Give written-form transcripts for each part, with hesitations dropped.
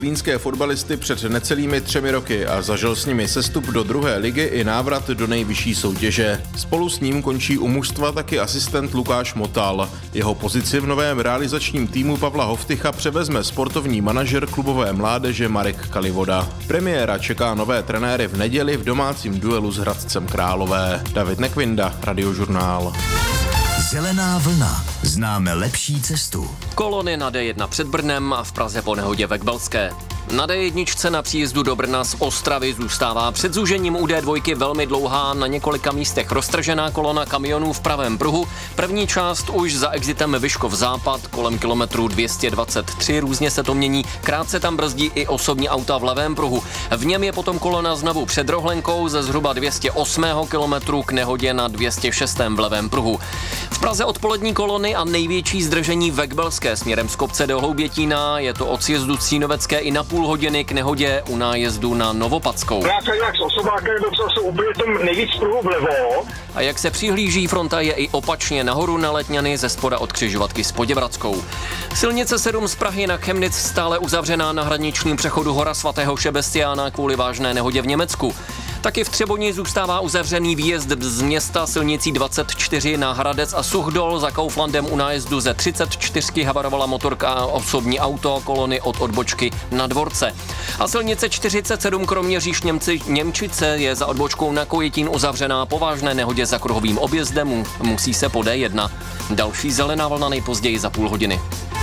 Zlínské fotbalisty před necelými 3 roky a zažil s nimi sestup do 2. ligy i návrat do nejvyšší soutěže. Spolu s ním končí u mužstva taky asistent Lukáš Motal. Jeho pozici v novém realizačním týmu Pavla Hovtycha převezme sportovní manažer klubové mládeže Marek Kalivoda. Premiéra čeká nové trenéry v neděli v domácím duelu s Hradcem Králové. David Nekvinda, Radiožurnál. Zelená vlna. Známe lepší cestu. Kolony na D1 před Brnem a v Praze po nehodě ve Kbelské. Na D1 na příjezdu do Brna z Ostravy zůstává před zúžením u D2 velmi dlouhá, na několika místech roztržená kolona kamionů v pravém pruhu. První část už za exitem Vyškov západ kolem kilometru 223, různě se to mění, krátce tam brzdí i osobní auta v levém pruhu. V něm je potom kolona znovu před Rohlenkou ze zhruba 208. kilometru k nehodě na 206. v levém pruhu. V Praze odpolední kolony a největší zdržení ve Kbelské směrem z Kopce do Hloubětína, je to od sjezdu Cínovecké i na půl hodiny k nehodě u nájezdu na Novopadskou. Jak s osobákem jsou úplně tam nejvíc pruhu vlevo. A jak se přihlíží, fronta je i opačně nahoru na Letňany ze spoda od křižovatky s Poděbradskou. Silnice 7 z Prahy na Chemnitz stále uzavřená na hraničním přechodu Hora svatého Šebestiána kvůli vážné nehodě v Německu. Taky v Třeboni zůstává uzavřený výjezd z města silnicí 24 na Hradec a Suchdol. Za Kauflandem u nájezdu ze 34 havarovala motorka a osobní auto, kolony od odbočky na Dvorce. A silnice 47 Kroměříž Němčice je za odbočkou na Kojetín uzavřená po vážné nehodě za kruhovým objezdem. Musí se po D1. Další zelená vlna nejpozději za půl hodiny.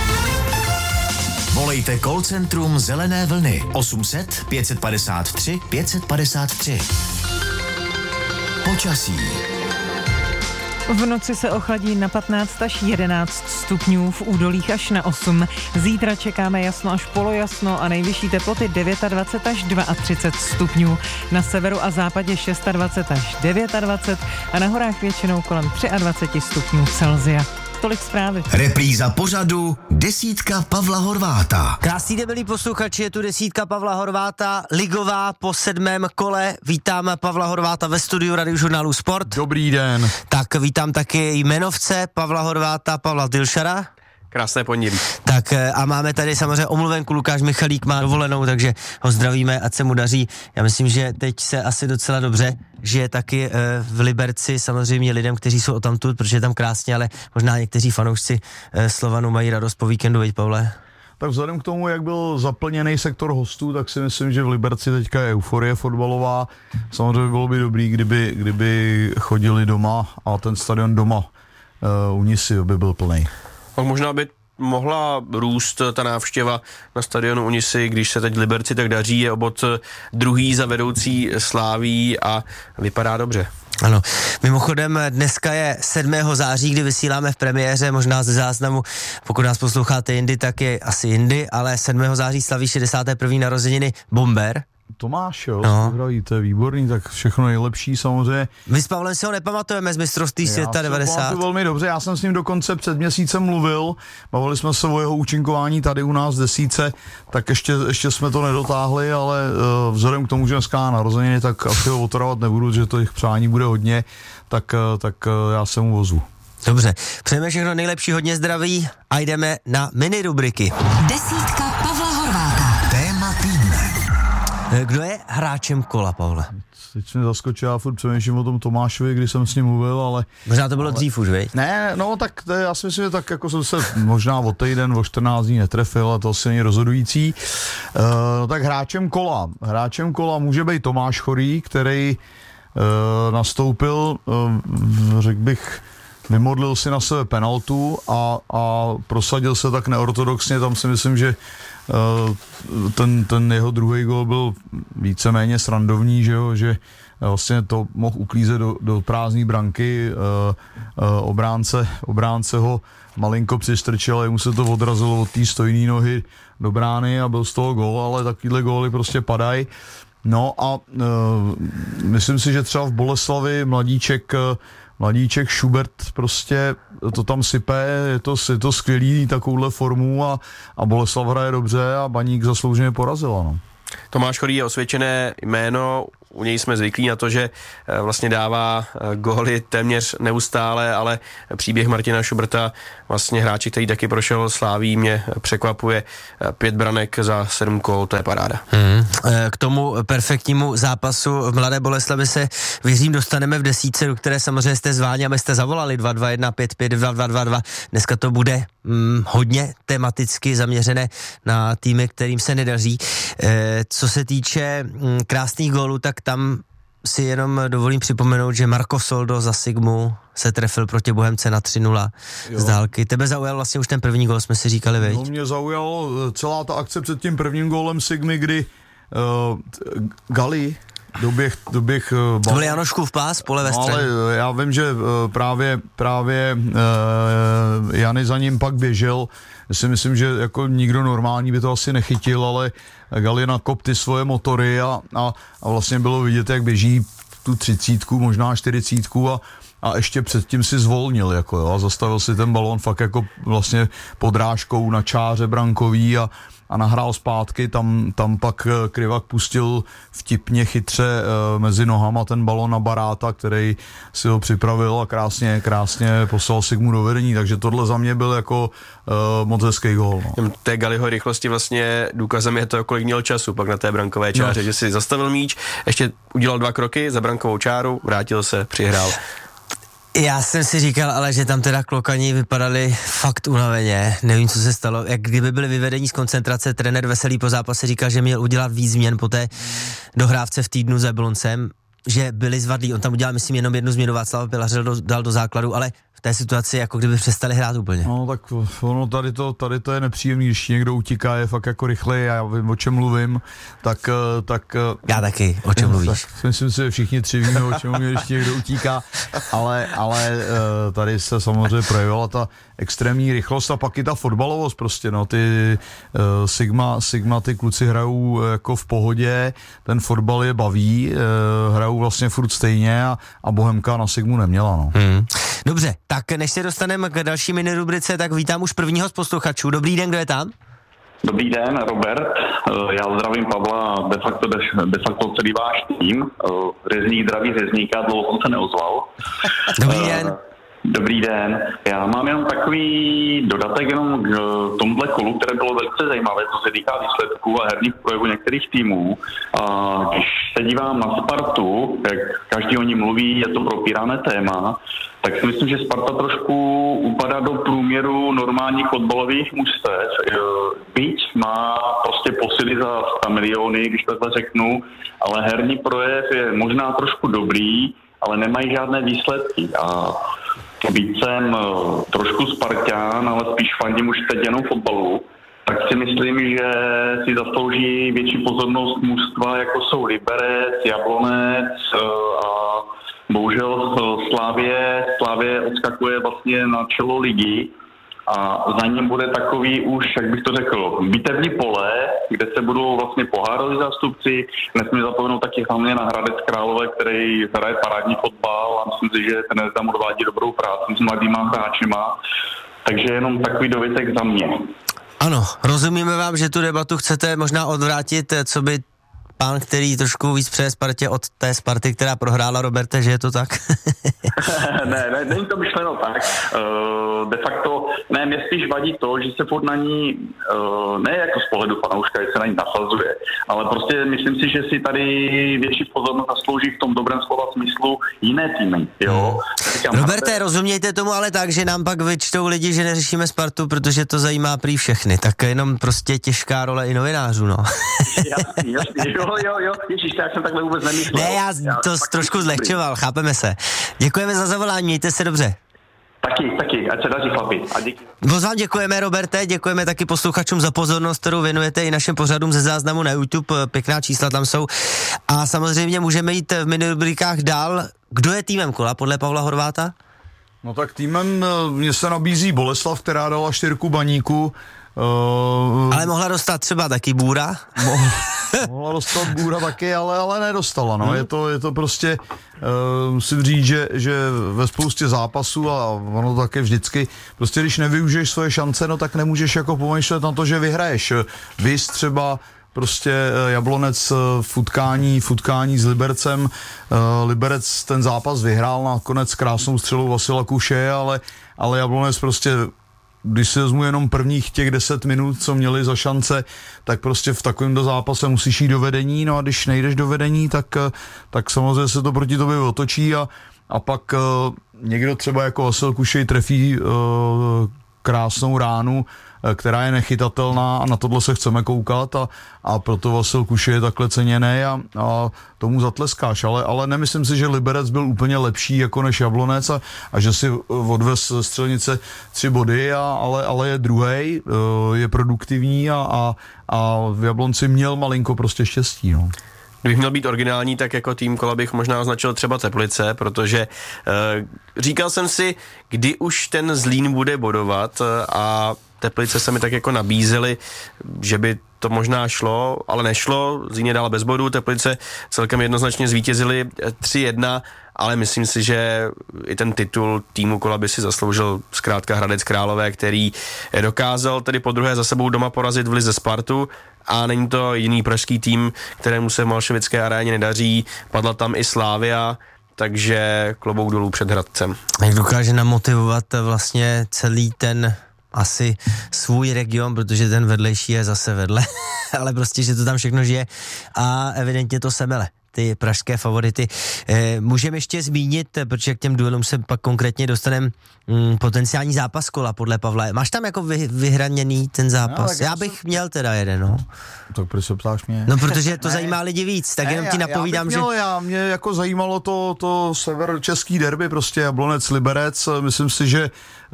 Volejte call centrum Zelené vlny 800 553 553. Počasí. V noci se ochladí na 15 až 11 stupňů, v údolích až na 8. Zítra čekáme jasno až polojasno a nejvyšší teploty 29 až 32 stupňů. Na severu a západě 26 až 29 a na horách většinou kolem 23 stupňů Celsia. Tolik zprávy. Repríza pořadu Desítka Pavla Horváta. Krásný den, milí posluchači, je tu Desítka Pavla Horváta, ligová po 7. kole. Vítám Pavla Horváta ve studiu Radiožurnálu Sport. Dobrý den. Tak vítám taky jmenovce Pavla Horváta, Pavla Dilšara. Krásné pondělí. Tak a máme tady samozřejmě omluvenku, Lukáš Michalík má dovolenou, takže ho zdravíme, ať se mu daří. Já myslím, že teď se asi docela dobře žije taky v Liberci, samozřejmě lidem, kteří jsou odtamtud, protože je tam krásně, ale možná někteří fanoušci Slovanu mají radost po víkendu, veď Pavle? Tak vzhledem k tomu, jak byl zaplněný sektor hostů, tak si myslím, že v Liberci teďka je euforie fotbalová. Samozřejmě bylo by dobrý, kdyby chodili doma a ten stadion doma u Nisy by byl plný. Možná by mohla růst ta návštěva na stadionu Unisy, když se teď Liberci tak daří, je obod druhý za vedoucí Sláví a vypadá dobře. Ano, mimochodem dneska je 7. září, kdy vysíláme v premiéře, možná ze záznamu, pokud nás posloucháte jindy, tak je asi jindy, ale 7. září slaví 61. narozeniny Bomber. Tomáš, jo, zdraví, to je výborný, tak všechno nejlepší samozřejmě. My s Pavlem si ho nepamatujeme z mistrovství světa 90. Já velmi dobře, já jsem s ním dokonce před měsícem mluvil, bavili jsme se o jeho účinkování tady u nás v Desíce, tak ještě jsme to nedotáhli, ale vzhledem k tomu, že dneska narozeniny, tak asi ho otravovat nebudu, že to jich přání bude hodně, tak já se mu vozu. Dobře, přejeme všechno nejlepší, hodně zdraví a jdeme na mini rubriky. Desítka Pavla Horváta. Téma týdne. Kdo je hráčem kola, Pavle? Teď mě zaskočil, já furt přemýšlím o tom Tomášovi, když jsem s ním mluvil, ale... Možná to bylo dřív už, viď? Ne, no tak to já si myslím, že tak jako jsem se možná o týden, o 14 dní netrefil a to asi není rozhodující. Tak hráčem kola může být Tomáš Chorý, který nastoupil, řekl bych, vymodlil si na sebe penaltu a prosadil se tak neortodoxně, tam si myslím, že ten jeho druhý gól byl víceméně srandovní, že vlastně to mohl uklízet do prázdné branky, obránce ho malinko přistrčil, ale mu se to odrazilo od té stojné nohy do brány a byl z toho gól, ale takovýhle góly prostě padají. No a myslím si, že třeba v Boleslavi mladíček Schubert prostě to tam sype, je to skvělý takovouhle formu a Boleslav hraje dobře a Baník zaslouženě porazila. No. Tomáš Chorý je osvědčené jméno u něj jsme zvyklí na to, že vlastně dává góly téměř neustále, ale příběh Martina Šubrta, vlastně hráči, který taky prošel Sláví, mě překvapuje. 5 branek za 7 kol, to je paráda. K tomu perfektnímu zápasu v Mladé Boleslavi se, věřím, dostaneme v desítce, do které samozřejmě jste zváni, abyste zavolali 221 552 222. Dneska to bude hodně tematicky zaměřené na týmy, kterým se nedaří. Co se týče krásných gólů, tak tam si jenom dovolím připomenout, že Marco Soldo za Sigmu se trefil proti Bohemce na 3-0 z dálky. Tebe zaujal vlastně už ten první gól, jsme si říkali, veď? No, mě zaujalo celá ta akce před tím prvním gólem Sigmy, kdy Gali doběh to byl Janoškův pás po levé straně. Ale já vím, že právě Jany za ním pak běžel. Já si myslím, že jako nikdo normální by to asi nechytil, ale Gali nakop ty svoje motory a vlastně bylo vidět, jak běží tu 30, možná 40 a ještě předtím si zvolnil jako, jo, a zastavil si ten balón fakt jako vlastně podrážkou na čáře brankový a nahrál zpátky, tam pak Krivak pustil vtipně chytře mezi nohama ten balón na Baráta, který si ho připravil a krásně poslal Sigmu do vedení, takže tohle za mě byl jako moc hezký gól. No. Té Galiho rychlosti vlastně důkazem je to, kolik měl času pak na té brankové čáře, že si zastavil míč, ještě udělal 2 kroky za brankovou čáru, vrátil se, přihrál. Já jsem si říkal, ale že tam teda klokani vypadali fakt unaveně, nevím, co se stalo, jak kdyby byli vyvedení z koncentrace, trenér Veselý po zápase říkal, že měl udělat víc změn po té dohrávce v týdnu s Jabloncem, že byli zvadlí, on tam udělal, myslím, jenom jednu změnu, Václav Pilař dal do základu, ale v té situaci, jako kdyby přestali hrát úplně. No tak ono tady to je nepříjemný, když někdo utíká, je fakt jako rychlej, já vím, o čem mluvím, tak já taky, o čem mluvíš? Myslím si, že všichni 3 víme, o čem mluví, když někdo utíká, ale tady se samozřejmě projevila ta extrémní rychlost a pak i ta fotbalovost prostě, no, ty Sigma, ty kluci hrajou jako v pohodě, ten fotbal je baví, hrajou vlastně furt stejně a Bohemka na Sigmu neměla, no. Dobře, tak než se dostaneme k další mini rubrice, tak vítám už prvního z posluchačů. Dobrý den, kdo je tam? Dobrý den, Robert. Já zdravím Pavla a de facto celý váš tým. Řezník zdraví řezníka, dlouho jsem se neozval. Dobrý den. Dobrý den. Já mám jenom takový dodatek jenom k tomhle kolu, které bylo velice zajímavé, co se týká výsledků a herních projevů některých týmů. A když se dívám na Spartu, jak každý o ní mluví, je to propírané téma, tak si myslím, že Sparta trošku upadá do průměru normálních fotbalových mužstev. Byť má prostě posily za 100 miliony, když to řeknu, ale herní projev je možná trošku dobrý, ale nemají žádné výsledky. A byť jsem trošku Sparťán, ale spíš fandím už teď jenom fotbalu, tak si myslím, že si zaslouží větší pozornost mužstva, jako jsou Liberec, Jablonec a bohužel Slavie odskakuje vlastně na čelo ligy a za ním bude takový už, jak bych to řekl, bitevní pole, kde se budou vlastně pohároví zástupci. Nesmí zapomenout taky hlavně na Hradec Králové, který hraje parádní fotbal a myslím si, že ten tam odvádí dobrou práci s mladýma hráčima. Takže jenom takový dovětek za mě. Ano, rozumíme vám, že tu debatu chcete možná odvrátit, co by pán, který trošku víc přeje Spartě od té Sparty, která prohrála, Roberte, že je to tak? ne, není to myšleno tak. De facto, ne, mě spíš vadí to, že se furt na ní, ne jako z pohledu fanouška, že se na ní nasazuje, ale prostě myslím si, že si tady větší pozornost zaslouží v tom dobrém slova smyslu jiné týmy, jo. Roberte, rozumějte tomu ale tak, že nám pak vyčtou lidi, že neřešíme Spartu, protože to zajímá prý všechny, tak jenom prostě těžká role i novinářů, no. Jasně, jo, ježiš, já jsem takhle vůbec nemyslel. Ne, já to trošku zlehčoval, chápeme se. Děkujeme za zavolání, mějte se dobře. Taky, ať se daří chlapi. A díky. Moc vám děkujeme, Roberte, děkujeme taky posluchačům za pozornost, kterou věnujete i našim pořadům ze záznamu na YouTube, pěkná čísla tam jsou. A samozřejmě můžeme jít v minirubrikách dál. Kdo je týmem kola podle Pavla Horváta? No tak týmem mně se nabízí Boleslav, která dala 4 Baníku. Ale mohla dostat třeba taky Bůra? Mohla dostat Bůra taky, ale nedostala. No. Je to prostě, musím říct, že ve spoustě zápasů a ono také vždycky, prostě když nevyužiješ svoje šance, no tak nemůžeš jako pomýšlet na to, že vyhraješ. Vys třeba prostě Jablonec v utkání s Libercem. Liberec ten zápas vyhrál nakonec krásnou střelou Vasila Kuše, ale Jablonec prostě, když si vezmu jenom prvních těch 10 minut, co měli za šance, tak prostě v takovémto zápase musíš jít do vedení, no a když nejdeš do vedení, tak samozřejmě se to proti tobě otočí a pak někdo třeba jako Vasil Kušej trefí krásnou ránu, která je nechytatelná a na tohle se chceme koukat a proto Vasil Kušej je takhle ceněný a tomu zatleskáš, ale nemyslím si, že Liberec byl úplně lepší jako než Jablonec a že si odvez Střelnice 3 body, ale je druhej, je produktivní a v Jablonci měl malinko prostě štěstí, no. Kdybych měl být originální, tak jako tým kola bych možná označil třeba Teplice, protože říkal jsem si, kdy už ten Zlín bude bodovat a Teplice se mi tak jako nabízely, že by to možná šlo, ale nešlo. Zlín je dál bez bodů, Teplice celkem jednoznačně zvítězili 3-1, ale myslím si, že i ten titul týmu kola by si zasloužil zkrátka Hradec Králové, který dokázal tedy podruhé za sebou doma porazit v lize Spartu a není to jiný pražský tým, kterému se v Malševické aréně nedaří, padla tam i Slavia, takže klobouk dolů před Hradcem. Jak dokáže namotivovat vlastně celý ten asi svůj region, protože ten vedlejší je zase vedle, ale prostě, že to tam všechno žije a evidentně to semele, ty pražské favority. Můžeme ještě zmínit, protože k těm duelům se pak konkrétně dostaneme, potenciální zápas kola podle Pavla. Máš tam jako vyhraněný ten zápas? No, já bych měl teda jeden, no. Tak proč se ptáš mě? No, protože to zajímá lidi víc, tak jenom ti napovídám, že... Mě jako zajímalo to severočeský derby, prostě Jablonec Liberec, myslím si, že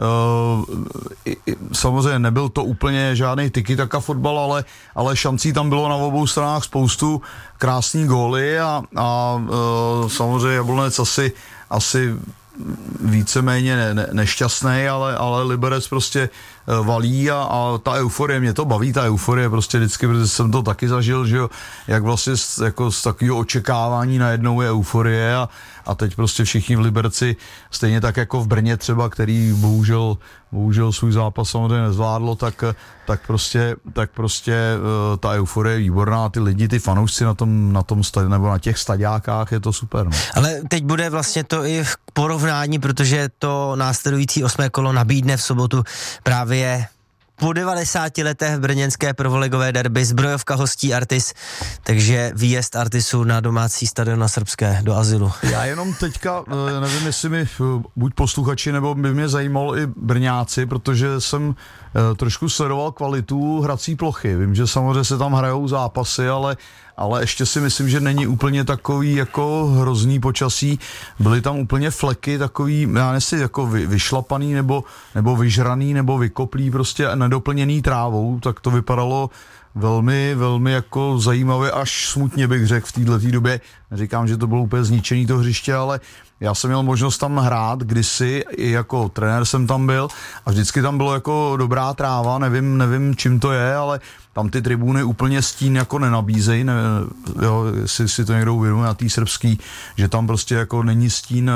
samozřejmě nebyl to úplně žádný tiki-taka fotbal, ale šancí tam bylo na obou stranách spoustu, krásný góly a samozřejmě Jablonec asi víceméně nešťastný, ale Liberec prostě valí a ta euforie, mě to baví, ta euforie prostě vždycky, protože jsem to taky zažil, že jo, jak vlastně jako z takového očekávání najednou je euforie a teď prostě všichni v Liberci, stejně tak jako v Brně třeba, který bohužel svůj zápas samozřejmě nezvládlo, tak prostě ta euforie je výborná, ty lidi, ty fanoušci na tom stadionu nebo na těch stadiákách, je to super. No. Ale teď bude vlastně to i v porovnání, protože to následující 8. kolo nabídne v sobotu právě po 90 letech brněnské prvoligové derby, zbrojovka hostí Artis, takže výjezd Artisu na domácí stadion na Srbské do azylu. Já jenom teďka, nevím, jestli mi buď posluchači, nebo by mě zajímalo i Brňáci, protože jsem trošku sledoval kvalitu hrací plochy. Vím, že samozřejmě se tam hrajou zápasy, ale ještě si myslím, že není úplně takový jako hrozný počasí. Byly tam úplně fleky takový, já nevím, jako vyšlapaný nebo vyžraný nebo vykoplý, prostě nedoplněný trávou, tak to vypadalo velmi, velmi jako zajímavě, až smutně bych řekl v této době. Neříkám, že to bylo úplně zničený to hřiště, ale já jsem měl možnost tam hrát kdysi, i jako trenér jsem tam byl a vždycky tam bylo jako dobrá tráva, nevím čím to je, ale tam ty tribuny úplně stín jako nenabízejí, jestli si to někdo uvědomuje na té srbský, že tam prostě jako není stín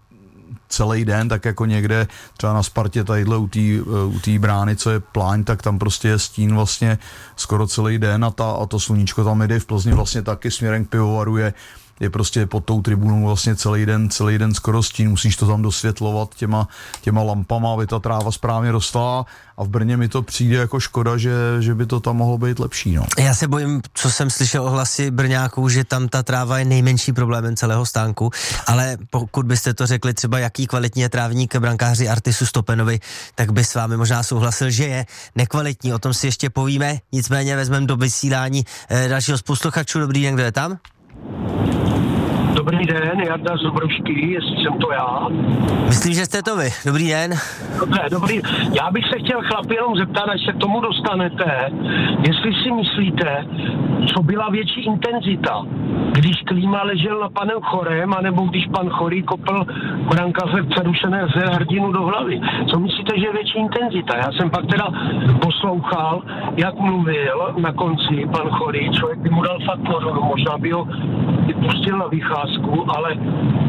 celý den, tak jako někde třeba na Spartě tadyhle u té brány, co je Pláň, tak tam prostě je stín vlastně skoro celý den a to sluníčko tam jde v Plzni vlastně taky směrem k pivovaru je prostě pod tou tribunou vlastně celý den skoro stín, musíš to tam dosvětlovat těma lampama, aby ta tráva správně rostla a v Brně mi to přijde jako škoda, že by to tam mohlo být lepší. No. Já se bojím, co jsem slyšel ohlasy Brňáků, že tam ta tráva je nejmenší problémem celého stánku, ale pokud byste to řekli třeba jaký kvalitní je trávník brankáři Artisu Stopenovi, tak by s vámi možná souhlasil, že je nekvalitní, o tom si ještě povíme, nicméně vezmeme do vysílání dalšího z posluchačů. Dobrý den, kdo je tam? Dobrý den, Jarda z Dobrušky, jestli jsem to já. Myslím, že jste to vy. Dobrý den. Dobrý. Já bych se chtěl chlapi jenom zeptat, až se k tomu dostanete, jestli si myslíte, co byla větší intenzita, když Klíma ležel na panem Chorem, anebo když pan Chorý kopl brankaře přerušené ze hrdinu do hlavy. Co myslíte, že je větší intenzita? Já jsem pak teda poslouchal, jak mluvil na konci pan Chorý, člověk by mu dal fakt možná by ho pustil na vycházku, ale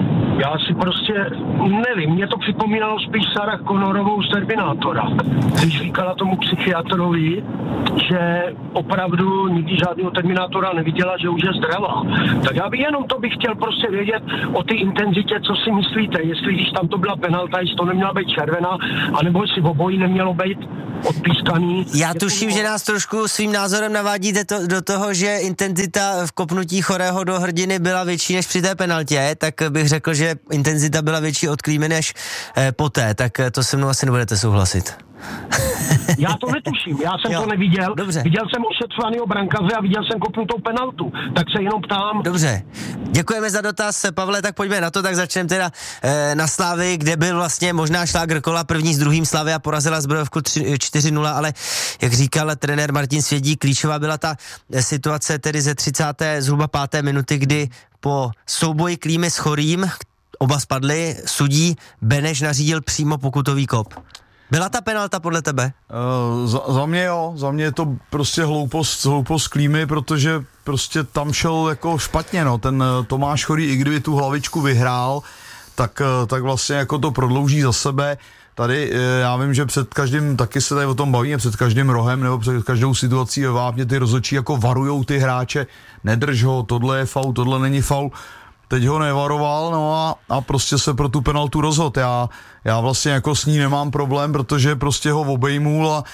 Já si prostě nevím, mě to připomínalo spíš Sarah Connorovou z Terminátora. Když říkala tomu psychiatrovi, že opravdu nikdy žádného Terminátora neviděla, že už je zdravá. Tak já bych jenom to bych chtěl prostě vědět o té intenzitě, co si myslíte, jestli když tam to byla penalta, jestli to neměla být červená, anebo jestli v obojí nemělo být odpískaný. Já tuším, že nás trošku svým názorem navádíte do toho, že intenzita v kopnutí Chorého do hrdiny byla větší než při té penaltě, tak bych řekl, že intenzita byla větší od Klímy než poté, tak to se mnou asi nebudete souhlasit. Já to netuším, já jsem to neviděl. Dobře. Viděl jsem ošetřovanýho brankaře a viděl jsem kopnutou penaltu, tak se jenom ptám. Dobře, děkujeme za dotaz, Pavle, tak pojďme na to, tak začneme teda na Slávy, kde byl vlastně možná šlágr kola, první s druhým Slavia porazila Zbrojovku 4-0, ale jak říkal trenér Martin Svědík, klíčová byla ta situace tedy ze 30. zhruba 5. minuty, kdy po souboji Klímy s Chorým, oba spadli, sudí Beneš nařídil přímo pokutový kop. Byla ta penalta podle tebe? Za mě jo, za mě je to prostě hloupost Klímy, protože prostě tam šel jako špatně, no, ten Tomáš Chorý, i kdyby tu hlavičku vyhrál, tak vlastně jako to prodlouží za sebe. Tady já vím, že před každým, taky se tady o tom bavíme, před každým rohem nebo před každou situací ve Vápně ty rozhodčí jako varujou ty hráče, nedrž ho, tohle je faul, tohle není faul. Teď ho nevaroval, no a prostě se pro tu penaltu rozhodl. Já vlastně jako s ní nemám problém, protože prostě ho obejmul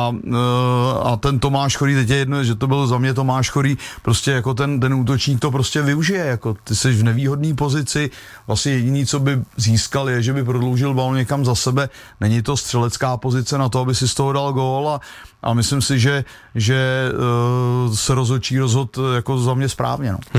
a ten Tomáš Chorý, teď je jedno, že to byl za mě Tomáš Chorý, prostě jako ten útočník to prostě využije, jako ty jsi v nevýhodné pozici, vlastně jediný, co by získal, je, že by prodloužil balon někam za sebe, není to střelecká pozice na to, aby si z toho dal gól a myslím si, že se rozhodčí rozhodl jako za mě správně, no.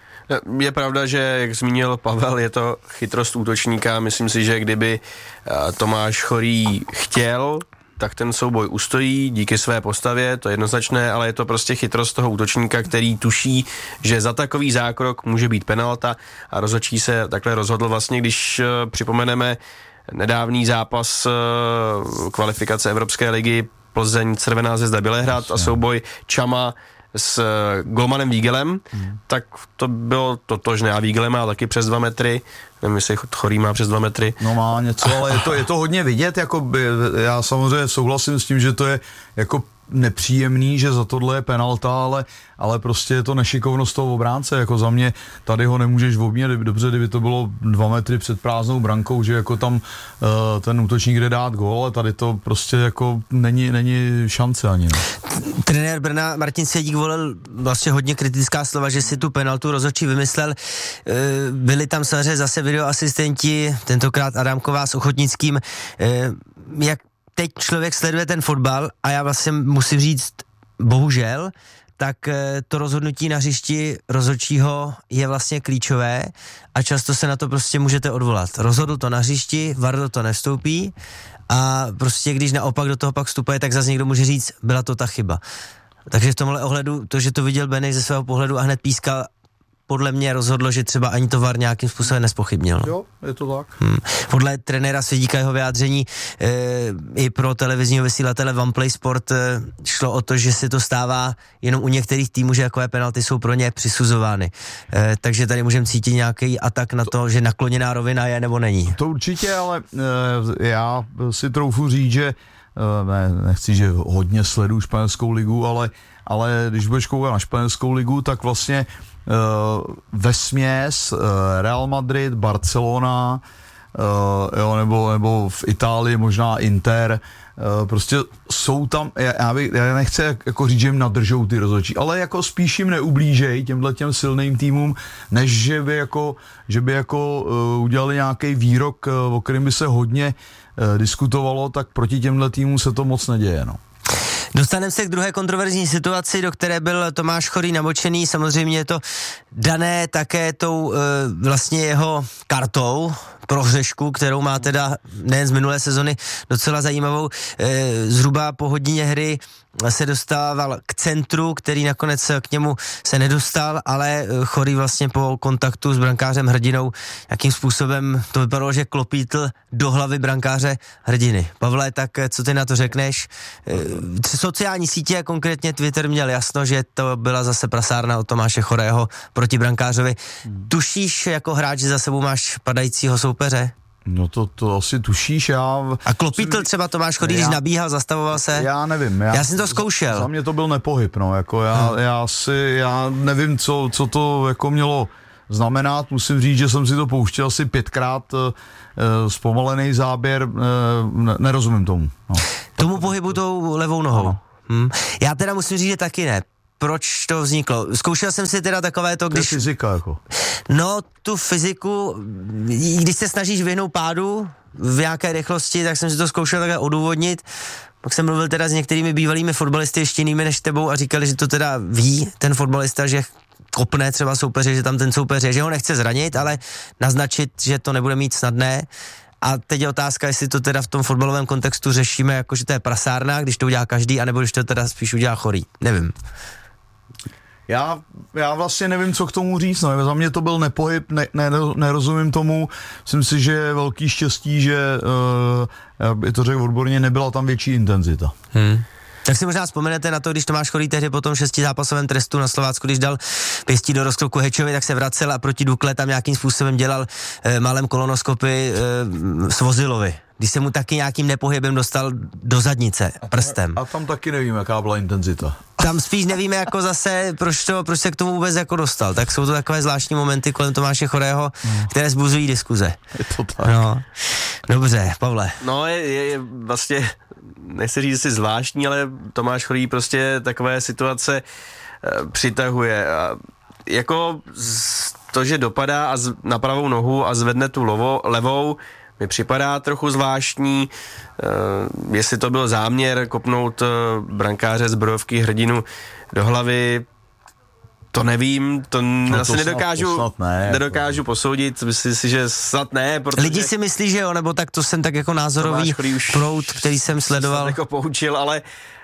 Je pravda, že, jak zmínil Pavel, je to chytrost útočníka. Myslím si, že kdyby Tomáš Chorý chtěl, tak ten souboj ustojí díky své postavě, to je jednoznačné, ale je to prostě chytrost toho útočníka, který tuší, že za takový zákrok může být penalta a rozhodčí se takhle rozhodl vlastně, když připomeneme nedávný zápas kvalifikace Evropské ligy Plzeň Červená Zvezda Bělehrad a souboj Čama s golmanem Vígelem, tak to bylo totožné a Vígele má taky přes 2 metry, nevím, jestli Chorý má přes 2 metry. No má něco, ale je to hodně vidět, jako já samozřejmě souhlasím s tím, že to je jako nepříjemný, že za tohle je penalta, ale prostě je to nešikovnost toho obránce, jako za mě tady ho nemůžeš obměnit, dobře, kdyby to bylo 2 metry před prázdnou brankou, že jako tam ten útočník jde dát gól, ale tady to prostě jako není šance ani. No. Trenér Brna Martin Svědík volil vlastně hodně kritická slova, že si tu penaltu rozhodčí vymyslel. Byli tam samozřejmě zase videoasistenti, tentokrát Adámková s Ochotnickým. Jak teď člověk sleduje ten fotbal a já vlastně musím říct, bohužel, tak to rozhodnutí na hřišti rozhodčího je vlastně klíčové a často se na to prostě můžete odvolat. Rozhodl to na hřišti, VAR do toho nevstoupí a prostě když naopak do toho pak vstupuje, tak zase někdo může říct, byla to ta chyba. Takže v tomhle ohledu, to, že to viděl Beneš ze svého pohledu a hned pískal, podle mě rozhodlo, že třeba ani to VAR nějakým způsobem nespochybnil. Jo, je to tak. Podle trenéra Svědíka jeho vyjádření i pro televizního vysílatele OnePlay Sport šlo o to, že se to stává jenom u některých týmů, že takové penalty jsou pro ně přisuzovány. Takže tady můžeme cítit nějaký atak na to, že nakloněná rovina je nebo není. To určitě, ale já si troufnu říct, že nechci, že hodně sleduju španělskou ligu, ale když budeš koukat na španělskou ligu, tak vlastně vesměs Real Madrid, Barcelona, nebo v Itálii možná Inter, prostě jsou tam, já nechci jako říct, že jim nadržou ty rozhodčí, ale jako spíš jim neublížej těm silným týmům, než že by jako udělali nějaký výrok, o kterém by se hodně diskutovalo, tak proti těmhle týmům se to moc neděje, no. Dostaneme se k druhé kontroverzní situaci, do které byl Tomáš Chorý namočený. Samozřejmě je to dané také tou vlastně jeho kartou pro hřešku, kterou má teda nejen z minulé sezony docela zajímavou. Zhruba po hodině hry se dostával k centru, který nakonec k němu se nedostal, ale Chorý vlastně po kontaktu s brankářem Hrdinou, jakým způsobem to vypadalo, že klopítl do hlavy brankáře Hrdiny. Pavle, tak co ty na to řekneš? Sociální sítě, konkrétně Twitter, měl jasno, že to byla zase prasárna od Tomáše Chorého proti brankářovi. Tušíš jako hráč, že za sebou máš padajícího soupeře? No to asi tušíš, A klopítl třeba Tomáš Chorý, když nabíhal, zastavoval se? Já nevím. Já jsem to zkoušel. Za mě to byl nepohyb, no, jako já nevím, co to jako mělo znamenat. Musím říct, že jsem si to pouštěl asi 5krát zpomalený záběr, nerozumím tomu. No. Tomu pohybu tou levou nohou. Já teda musím říct, že taky ne. Proč to vzniklo? Zkoušel jsem si teda takové to, když... To je fyzika, jako. No, tu fyziku, když se snažíš vyhnout pádu v nějaké rychlosti, tak jsem si to zkoušel takhle odůvodnit. Pak jsem mluvil teda s některými bývalými fotbalisty, ještě jinými než tebou, a říkali, že to teda ví ten fotbalista, že kopne třeba soupeře, že tam ten soupeř je, že ho nechce zranit, ale naznačit, že to nebude mít snadné. A teď je otázka, jestli to teda v tom fotbalovém kontextu řešíme, jako že to je prasárna, když to udělá každý, anebo když to teda spíš udělá Chorý. Nevím. Já vlastně nevím, co k tomu říct, no. Za mě to byl nepohyb, nerozumím tomu. Myslím si, že je velký štěstí, že by to řekl odborně, nebyla tam větší intenzita. Tak si možná vzpomenete na to, když Tomáš Chorý tehdy po tom 6zápasovém trestu na Slovácku, když dal pěstí do rozkroku Hečovi, tak se vracel a proti Dukle tam nějakým způsobem dělal málem kolonoskopy Svozilovi. Když se mu taky nějakým nepohybem dostal do zadnice prstem. A tam taky nevím, jaká byla intenzita. Tam spíš nevíme jako zase, proč se k tomu vůbec jako dostal. Tak jsou to takové zvláštní momenty kolem Tomáše Chorého, které zbuzují diskuze. Je to tak. No. Dobře, Pavle. No je vlastně, nechci říct si zvláštní, ale Tomáš Chorý prostě takové situace přitahuje. A jako to, že dopadá na pravou nohu a zvedne tu levou, mi připadá trochu zvláštní, jestli to byl záměr kopnout brankáře z Brodovky Hrdinu do hlavy, to nevím, to asi nedokážu posoudit, myslím si, že snad ne, protože... Lidi si myslí, že jo, nebo tak to jsem tak jako názorový proud, který jsem sledoval. Jako poučil, ale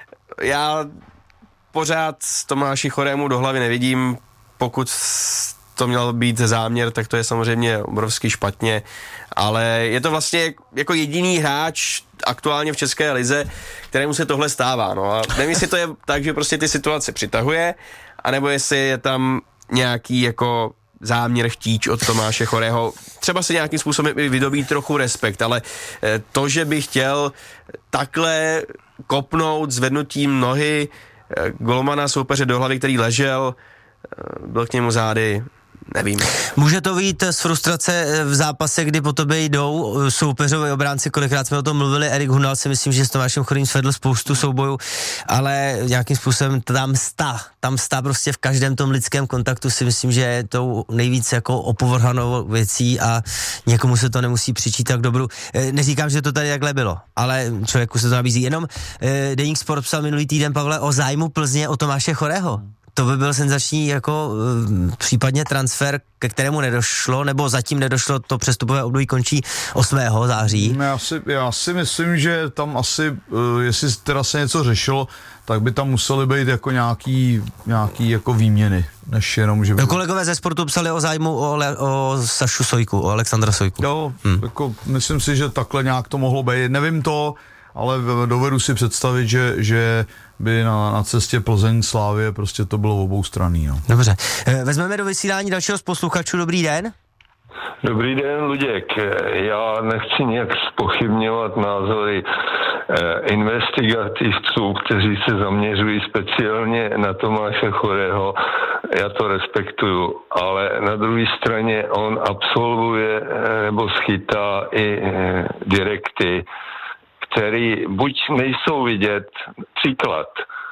já pořád Tomáši Chorému do hlavy nevidím, pokud to měl být záměr, tak to je samozřejmě obrovsky špatně, ale je to vlastně jako jediný hráč aktuálně v České lize, kterému se tohle stává, no a nevím, jestli to je tak, že prostě ty situace přitahuje, anebo jestli je tam nějaký jako záměr chtíč od Tomáše Chorého, třeba se nějakým způsobem vydobít trochu respekt, ale to, že by chtěl takhle kopnout zvednutím nohy golmana soupeře do hlavy, který ležel, byl k němu zády, nevím. Může to vyjít z frustrace v zápase, kdy po tobě jdou soupeřovi obránci, kolikrát jsme o tom mluvili, Erik Hundal si myslím, že s Tomášem Chorým svedl spoustu soubojů, ale nějakým způsobem tam stá prostě v každém tom lidském kontaktu si myslím, že je tou nejvíc jako opovrhanou věcí a někomu se to nemusí přičítat k dobru. Neříkám, že to tady takhle bylo, ale člověku se to nabízí. Jenom Deník Sport psal minulý týden, Pavle, o zájmu Plzně o Tomáše Chorého. To by byl senzační jako případně transfer, ke kterému nedošlo, nebo zatím nedošlo, to přestupové období končí 8. září. Já si myslím, že tam asi, jestli teda se něco řešilo, tak by tam musely být jako nějaký jako výměny, než jenom, že by... Kolegové ze Sportu psali o zájmu o Sašu Sojku, o Alexandra Sojku. Jo, jako myslím si, že takhle nějak to mohlo být, nevím to, ale dovedu si představit, že by na cestě Plzeň-Slávie prostě to bylo oboustranný. No. Dobře. Vezmeme do vysílání dalšího z posluchačů. Dobrý den. Dobrý den, Luděk. Já nechci nějak zpochybňovat názory investigativců, kteří se zaměřují speciálně na Tomáše Chorého. Já to respektuju, ale na druhé straně on absolvuje nebo schytá i direkty, který buď nejsou vidět, příklad.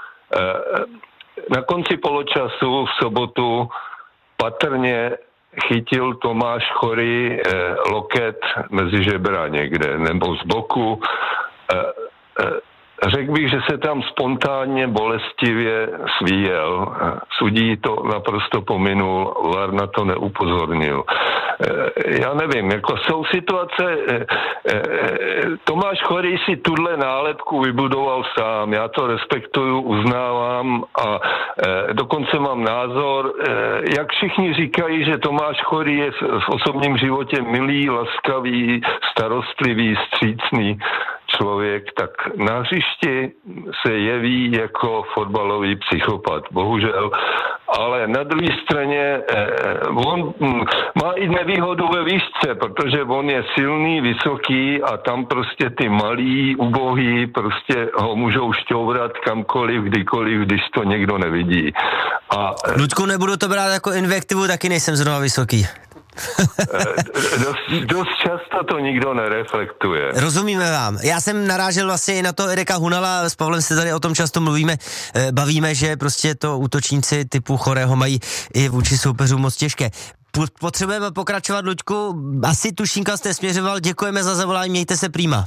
Na konci poločasu v sobotu patrně chytil Tomáš Chorý loket mezi žebra někde, nebo z boku. řekl bych, že se tam spontánně bolestivě svíjel. Sudí to naprosto pominul, VAR na to neupozornil. Já nevím, jako jsou situace, Tomáš Chorý si tuhle nálepku vybudoval sám, já to respektuju, uznávám a dokonce mám názor, jak všichni říkají, že Tomáš Chorý je v osobním životě milý, laskavý, starostlivý, vstřícný člověk, tak na hřišti se jeví jako fotbalový psychopat, bohužel. Ale na druhé straně on má i nevýhodu ve výšce, protože on je silný, vysoký a tam prostě ty malí, ubohý prostě ho můžou šťourat kamkoliv, kdykoliv, když to někdo nevidí. A Ludku, nebudu to brát jako invektivu, taky nejsem zrovna vysoký. dost často to nikdo nereflektuje. Rozumíme vám. Já jsem narážel vlastně i na to Erika Hunala, s Pavlem se tady o tom často bavíme, že prostě to útočníci typu Chorého mají i vůči soupeřům moc těžké. Potřebujeme pokračovat, Luďku, asi tušínka jste směřoval, děkujeme za zavolání, mějte se prýma.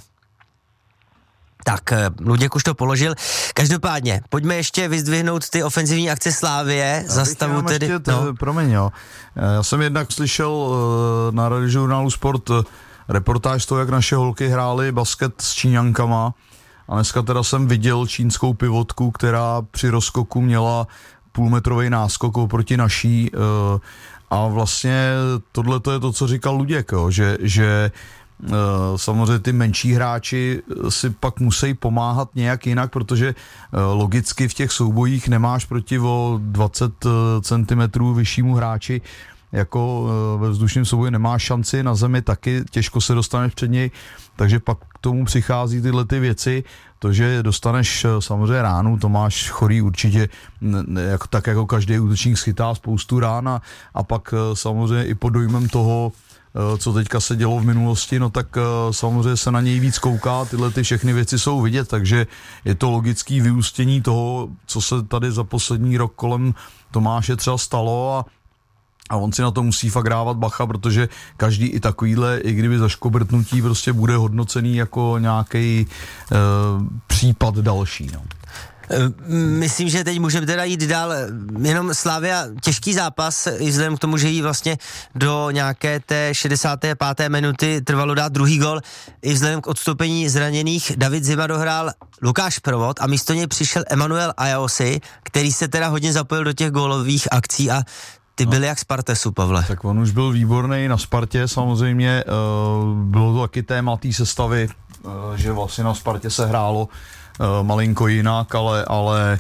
Tak, Luděk už to položil. Každopádně, pojďme ještě vyzdvihnout ty ofenzivní akce Slávie, zastavu tedy. Promiň, jo. Já jsem jednak slyšel na radiožurnálu Sport reportáž toho, jak naše holky hrály basket s Číňankama a dneska teda jsem viděl čínskou pivotku, která při rozskoku měla půlmetrový náskok oproti naší a vlastně tohle to je to, co říkal Luděk, jo, že samozřejmě ty menší hráči si pak musí pomáhat nějak jinak, protože logicky v těch soubojích nemáš proti o 20 cm vyššímu hráči, jako ve vzdušném souboji nemáš šanci, na zemi taky těžko se dostaneš před něj, takže pak k tomu přichází tyhle ty věci, to, že dostaneš samozřejmě ránu, Tomáš Chorý určitě, tak jako každý útočník schytá spoustu rán a pak samozřejmě i pod dojmem toho, co teďka se dělo v minulosti, no tak samozřejmě se na něj víc kouká, tyhle ty všechny věci jsou vidět, takže je to logický vyústění toho, co se tady za poslední rok kolem Tomáše třeba stalo a on si na to musí fakt dávat bacha, protože každý i takovýhle, i kdyby zaškobrtnutí prostě bude hodnocený jako nějaký případ další, no. Myslím, že teď můžeme teda jít dál, jenom Slavia, těžký zápas, i vzhledem k tomu, že jí vlastně do nějaké té 65. minuty trvalo dát druhý gol, i vzhledem k odstoupení zraněných David Zima dohrál Lukáš Provod a místo něj přišel Emanuel Ajaosi, který se teda hodně zapojil do těch gólových akcí a ty byly jak Spartesu, Pavle. Tak on už byl výborný na Spartě, samozřejmě bylo to taky téma té sestavy, že vlastně na Spartě se hrálo malinko jinak, ale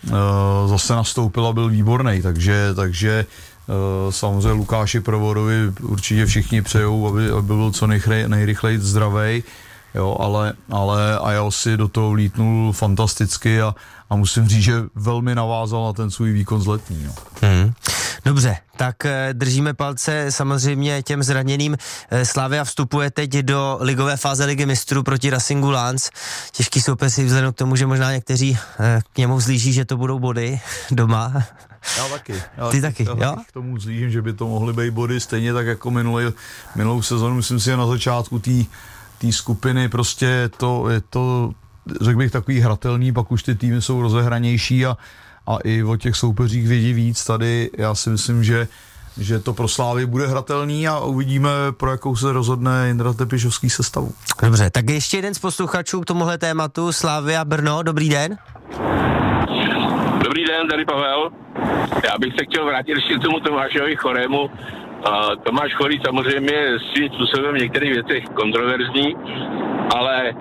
zase nastoupil a byl výborný, takže samozřejmě Lukáši Provodovi určitě všichni přejou, aby byl co nejrychleji zdravej, jo, ale Ajaosi do toho vlítnul fantasticky a musím říct, že velmi navázal na ten svůj výkon z letní. No. Dobře, tak držíme palce samozřejmě těm zraněným. Slavia vstupuje teď do ligové fáze Ligy mistrů proti Racingu Lens. Těžký soupeř si vzhledem k tomu, že možná někteří k němu vzlíží, že to budou body doma. Já taky. Ty taky, jo? K tomu vzlížím, že by to mohly být body, stejně tak jako minulou sezonu. Myslím si, že na začátku té skupiny prostě je to, řekl bych, takový hratelný, pak už ty týmy jsou rozehranější a i o těch soupeřích vědí víc. Tady já si myslím, že to pro Slávy bude hratelný a uvidíme, pro jakou se rozhodne Jindra Tepišovský sestavu. Dobře, tak ještě jeden z posluchačů k tomuhle tématu, Slavia Brno, dobrý den. Dobrý den, tady Pavel. Já bych se chtěl vrátit ještě k tomu Tomášovi Chorému. Tomáš Chorý samozřejmě je svým způsobem v některých věcech kontroverzní, ale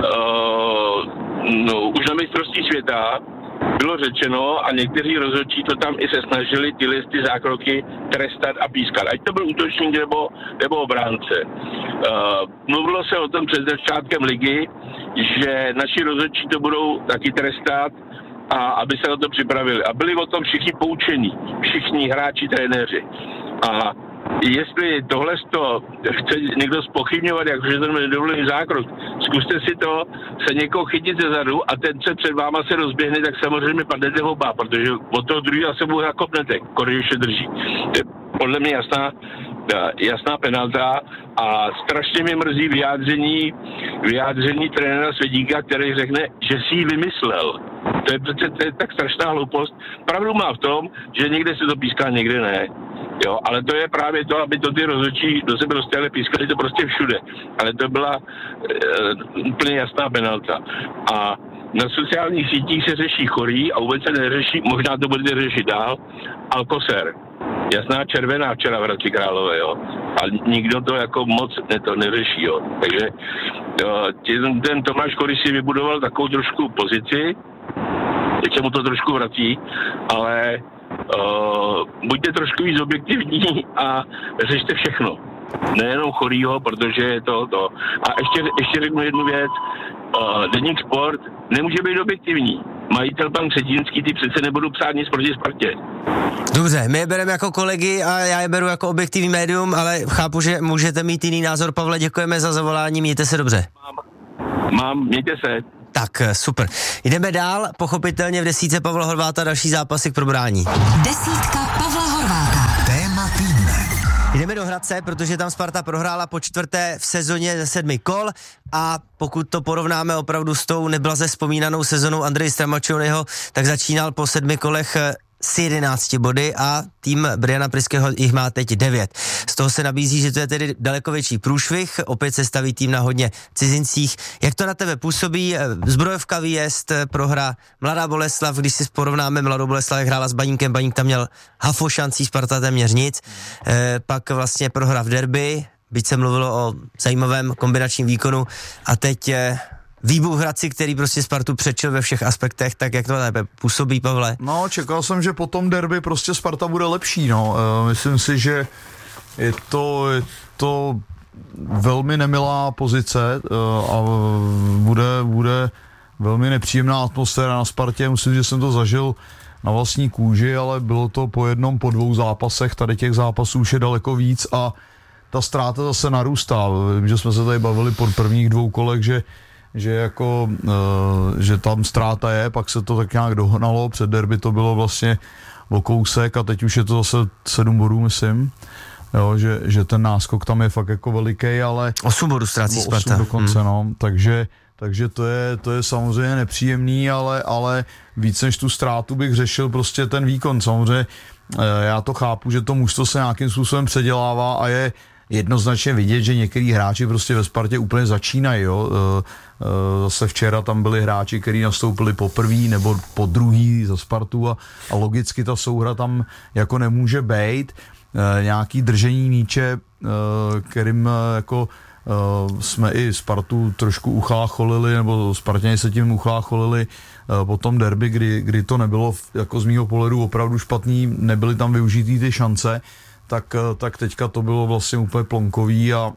už na mistrovství světa bylo řečeno a někteří rozhodčí to tam i se snažili ty zákroky trestat a pískat. Ať to byl útočník nebo obránce. Mluvilo se o tom před začátkem ligy, že naši rozhodčí to budou taky trestat a aby se na to připravili. A byli o tom všichni poučení, všichni hráči, trenéři. A jestli tohle chce někdo zpochybňovat, jakože to nedovolený zákrok, zkuste si to se někoho chytit ze zadu a ten se před váma se rozběhne, tak samozřejmě padnete v oba, protože od toho druhého se mu nakopnete, když se drží. To je podle mě jasná jasná penalta a strašně mě mrzí vyjádření trenéra Svědíka, který řekne, že si ji vymyslel. To je tak strašná hloupost. Pravdu má v tom, že někde se to píská, někde ne. Jo, ale to je právě to, aby to ty rozhodčí do sebe dostali, pískali to prostě všude. Ale to byla úplně jasná penalta. A na sociálních sítích se řeší chorý a vůbec se neřeší, možná to budete řešit dál, Alcocer. Jasná červená včera v Hradci Králové, jo. A nikdo to jako moc neřeší, jo. Takže ten Tomáš Korys si vybudoval takovou trošku pozici, teď se mu to trošku vrací, ale buďte trošku víc objektivní a řešte všechno. Nejenom chorýho, protože je to. A ještě řeknu jednu věc. Deník Sport nemůže být objektivní. Majitel pan Křetínský, ty přece nebudou psát nic proti Spartě. Dobře, my je bereme jako kolegy a já je beru jako objektivní médium, ale chápu, že můžete mít jiný názor. Pavle, děkujeme za zavolání, mějte se dobře. Mějte se. Tak, super. Jdeme dál, pochopitelně v desítce Pavla Horváta další zápasy k probrání. Desítka Pavla Horváta. Téma týdne. Jdeme do Hradce, protože tam Sparta prohrála po 4. v sezóně ze 7 kol a pokud to porovnáme opravdu s tou neblaze vzpomínanou sezonou Andreje Stramačonyho, tak začínal po 7 kolech s 11 body a tým Briana Priského jich má teď 9. Z toho se nabízí, že to je tedy daleko větší průšvih, opět se staví tým na hodně cizincích. Jak to na tebe působí? Zbrojovka výjezd, prohra Mladá Boleslav, když si porovnáme Mladou Boleslav, jak hrála s Baníkem, Baník tam měl hafo šancí, Sparta téměř nic. Pak vlastně prohra v derby, byť se mluvilo o zajímavém kombinačním výkonu a teď výbuch Hradci, který prostě Spartu přečil ve všech aspektech, tak jak to na tebe působí, Pavle? No, čekal jsem, že po tom derby prostě Sparta bude lepší, no. Myslím si, že je to velmi nemilá pozice a bude velmi nepříjemná atmosféra na Spartě. Myslím, že jsem to zažil na vlastní kůži, ale bylo to po 2 zápasech, tady těch zápasů už je daleko víc a ta ztráta zase narůstá. Vím, že jsme se tady bavili po prvních 2 kolech, že tam ztráta je, pak se to tak nějak dohnalo, před derby to bylo vlastně o kousek a teď už je to zase 7 bodů, myslím, jo, že ten náskok tam je fakt jako veliký, ale 8 bodů ztrácí Sparta. 8 dokonce, no, takže to je samozřejmě nepříjemný, ale víc než tu ztrátu bych řešil prostě ten výkon. Samozřejmě já to chápu, že to mužstvo se nějakým způsobem předělává a je jednoznačně vidět, že některý hráči prostě ve Spartě úplně začínají, jo. Zase včera tam byli hráči, kteří nastoupili poprvý nebo po druhý za Spartu a logicky ta souhra tam jako nemůže být. Nějaký držení míče, kterým jako jsme i Spartu trošku uchlácholili, nebo Spartěni se tím uchlácholili po tom derby, kdy to nebylo jako z mýho pohledu opravdu špatný, nebyly tam využitý ty šance, tak teďka to bylo vlastně úplně plonkový a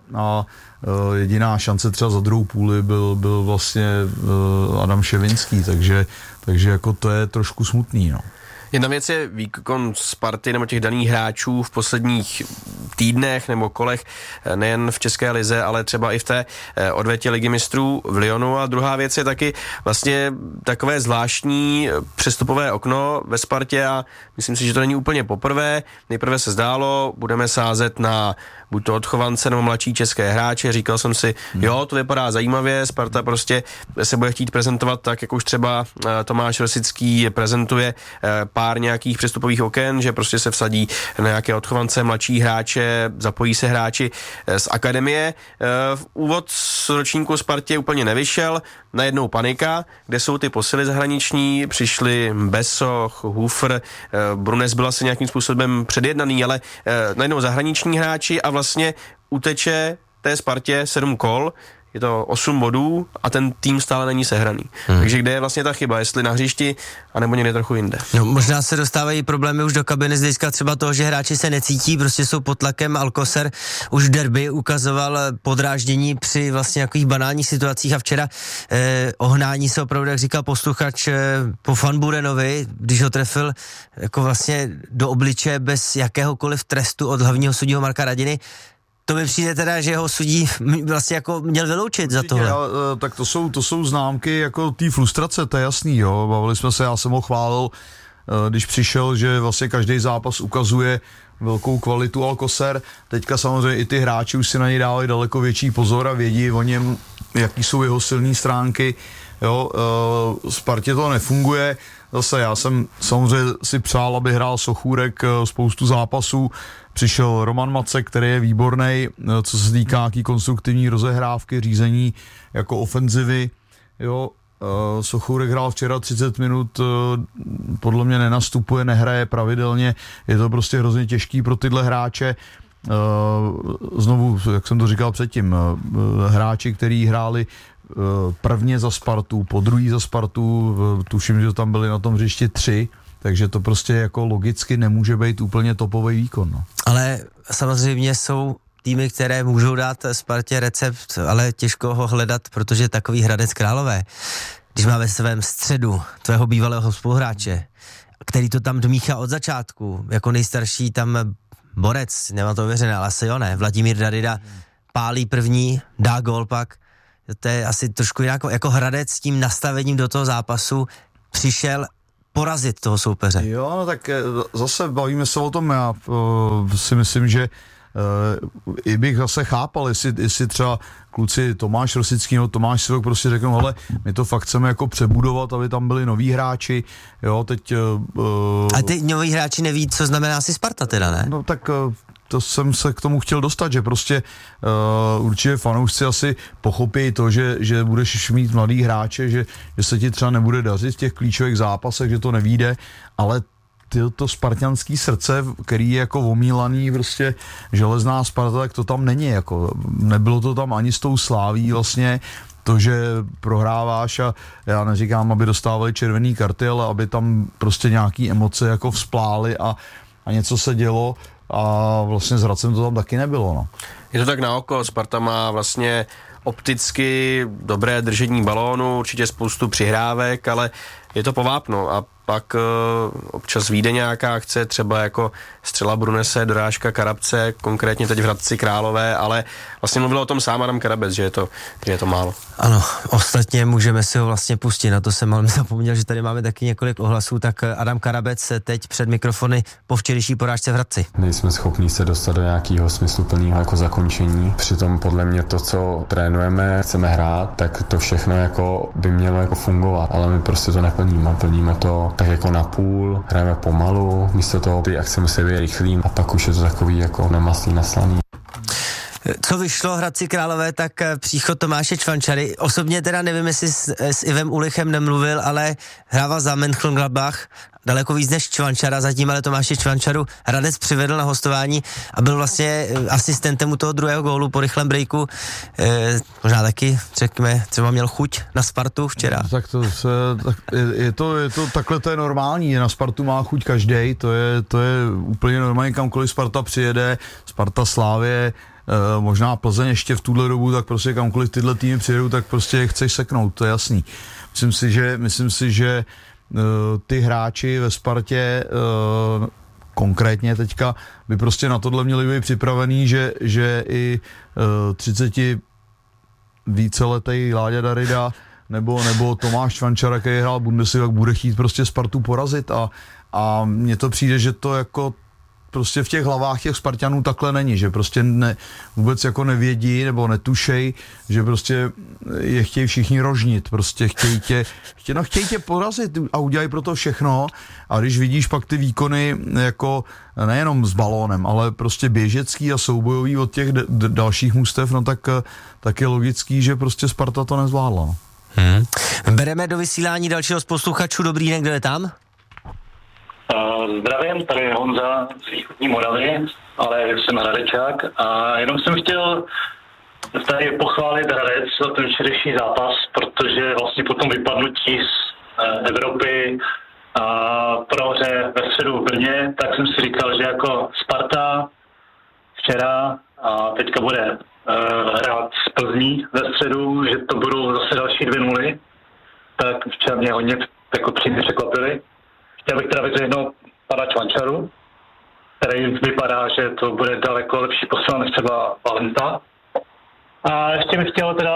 jediná šance třeba za druhou půli byl vlastně Adam Ševinský, takže jako to je trošku smutný, no. Jedna věc je výkon Sparty nebo těch daných hráčů v posledních týdnech nebo kolech, nejen v České lize, ale třeba i v té odvětě Ligy mistrů v Lyonu. A druhá věc je taky vlastně takové zvláštní přestupové okno ve Spartě a myslím si, že to není úplně poprvé. Nejprve se zdálo, budeme sázet na buď to odchovance nebo mladší české hráče. Říkal jsem si, jo, to vypadá zajímavě, Sparta prostě se bude chtít prezentovat tak, jak už třeba Tomáš Rosický prezentuje pár nějakých přestupových oken, že prostě se vsadí na nějaké odchovance, mladší hráče, zapojí se hráči z akademie. V úvod z ročníku Spartě úplně nevyšel, najednou panika, kde jsou ty posily zahraniční, přišli Besoch, Hufer, Brunes byl asi nějakým způsobem předjednaný, ale najednou zahraniční hráči a vlastně uteče té Spartě 7 kol, je to 8 bodů a ten tým stále není sehraný. Takže kde je vlastně ta chyba, jestli na hřišti, anebo někde trochu jinde. No, možná se dostávají problémy už do kabiny z hlediska třeba toho, že hráči se necítí, prostě jsou pod tlakem. Alcocer už v derby ukazoval podráždění při vlastně nějakých banálních situacích a včera ohnání se opravdu, jak říkal posluchač, po Van Burenovi, když ho trefil jako vlastně do obličeje bez jakéhokoliv trestu od hlavního sudího Marka Radiny. To mi přijde teda, že ho sudí vlastně jako měl vyloučit za tohle. Tak to jsou známky jako té frustrace, to je jasný, jo. Bavili jsme se, já jsem ho chválil, když přišel, že vlastně každý zápas ukazuje velkou kvalitu Alcocer. Teďka samozřejmě i ty hráči už si na něj dávají daleko větší pozor a vědí o něm, jaký jsou jeho silné stránky. Jo, Spartě to nefunguje. Zase já jsem samozřejmě si přál, aby hrál Sochůrek spoustu zápasů. Přišel Roman Macek, který je výborný, co se týká nějaký konstruktivní rozehrávky, řízení jako ofenzivy. Jo, Sochůrek hrál včera 30 minut, podle mě nenastupuje, nehraje pravidelně, je to prostě hrozně těžký pro tyhle hráče. Znovu, jak jsem to říkal předtím, hráči, kteří hráli prvně za Spartu, po druhý za Spartu, tuším, že tam byli na tom hřišti 3, takže to prostě jako logicky nemůže být úplně topový výkon. No. Ale samozřejmě jsou týmy, které můžou dát Spartě recept, ale těžko ho hledat, protože takový Hradec Králové, když má ve svém středu tvého bývalého spoluhráče, který to tam dmíchá od začátku, jako nejstarší tam borec, nemám to ověřené, ale asi jo ne, Vladimír Darida pálí první, dá gól pak, to je asi trošku jinak, jako Hradec s tím nastavením do toho zápasu přišel porazit toho soupeře. Jo, no tak zase bavíme se o tom, já si myslím, že i bych zase chápal, jestli třeba kluci Tomáš Rosický nebo Tomáš Sivok prostě řeknou, hele, my to fakt chceme jako přebudovat, aby tam byli noví hráči, jo, teď... A ty noví hráči neví, co znamená asi Sparta teda, ne? No tak to jsem se k tomu chtěl dostat, že prostě určitě fanoušci asi pochopí to, že budeš mít mladý hráče, že se ti třeba nebude dařit v těch klíčových zápasech, že to nevyjde, ale to spartanský srdce, který je jako omílaný, prostě železná Sparta, tak to tam není, jako nebylo to tam ani s tou Sláví vlastně, to, že prohráváš a já neříkám, aby dostávali červený karty, ale aby tam prostě nějaký emoce jako vzplály a něco se dělo a vlastně s Hradcem to tam taky nebylo, no. Je to tak na oko, Sparta má vlastně opticky dobré držení balónu, určitě spoustu přihrávek, ale je to povápno a pak občas vyjde nějaká akce, třeba jako střela Brunese, dorážka Karabce, konkrétně teď v Hradci Králové, ale vlastně mluvil o tom sám Adam Karabec, že je to málo. Ano, ostatně můžeme si ho vlastně pustit, na to jsem ale zapomněl, že tady máme taky několik ohlasů, tak Adam Karabec teď před mikrofony po včerejší porážce v Hradci. Nejsme schopni se dostat do nějakého smysluplného jako zakončení, přitom podle mě to, co trénujeme, chceme hrát, tak to všechno jako by mělo jako fungovat, ale my prostě to plníme to tak jako na půl, hrajeme pomalu, místo toho ty akce musí být rychlý a pak už je to takový jako nemaslý, naslaný. Co vyšlo Hradci Králové, tak příchod Tomáše Čvančary. Osobně teda nevím, jestli s Ivem Ulichem nemluvil, ale hrával za Mönchengladbach daleko víc než Čvančara, zatím ale Tomáše Čvančaru Hradec přivedl na hostování a byl vlastně asistentem u toho druhého gólu po rychlém breaku. Možná taky, řekněme, třeba měl chuť na Spartu včera. Tak je to takhle, to je normální, na Spartu má chuť každej, to je úplně normální, kamkoliv Sparta přijede, Sparta, Slávie, možná Plzeň ještě v tuhle dobu, tak prostě kamkoliv tyhle týmy přijedou, tak prostě chceš seknout, to je jasný. Myslím si, že ty hráči ve Spartě konkrétně teďka by prostě na tohle měli být připravený, že i 30 víceletý Láďa Darida nebo Tomáš Čvančara, který hrál Bundesligu, tak bude chtít prostě Spartu porazit a mně to přijde, že to jako prostě v těch hlavách těch Spartanů takhle není, že prostě vůbec jako nevědí nebo netušej, že prostě je chtějí všichni rožnit, prostě chtějí tě porazit a udělají pro to všechno a když vidíš pak ty výkony jako nejenom s balónem, ale prostě běžecký a soubojový od těch dalších mužstev, no tak je logický, že prostě Sparta to nezvládla. No. Bereme do vysílání dalšího z posluchačů. Dobrý den, kdo je tam? Zdravím, tady je Honza z východní Moravy, ale jsem Hradečák a jenom jsem chtěl tady pochválit Hradec za ten včerejší zápas, protože vlastně po tom vypadnutí z Evropy a prohře ve středu v Brně, tak jsem si říkal, že jako Sparta včera a teďka bude hrát z Plzní ve středu, že to budou zase další 2-0, tak včera mě hodně jako přímě překvapili. Chtěl bych teda vidět jednou pana Čvančaru, který vypadá, že to bude daleko lepší posil než třeba Valenta. A ještě bych chtěl teda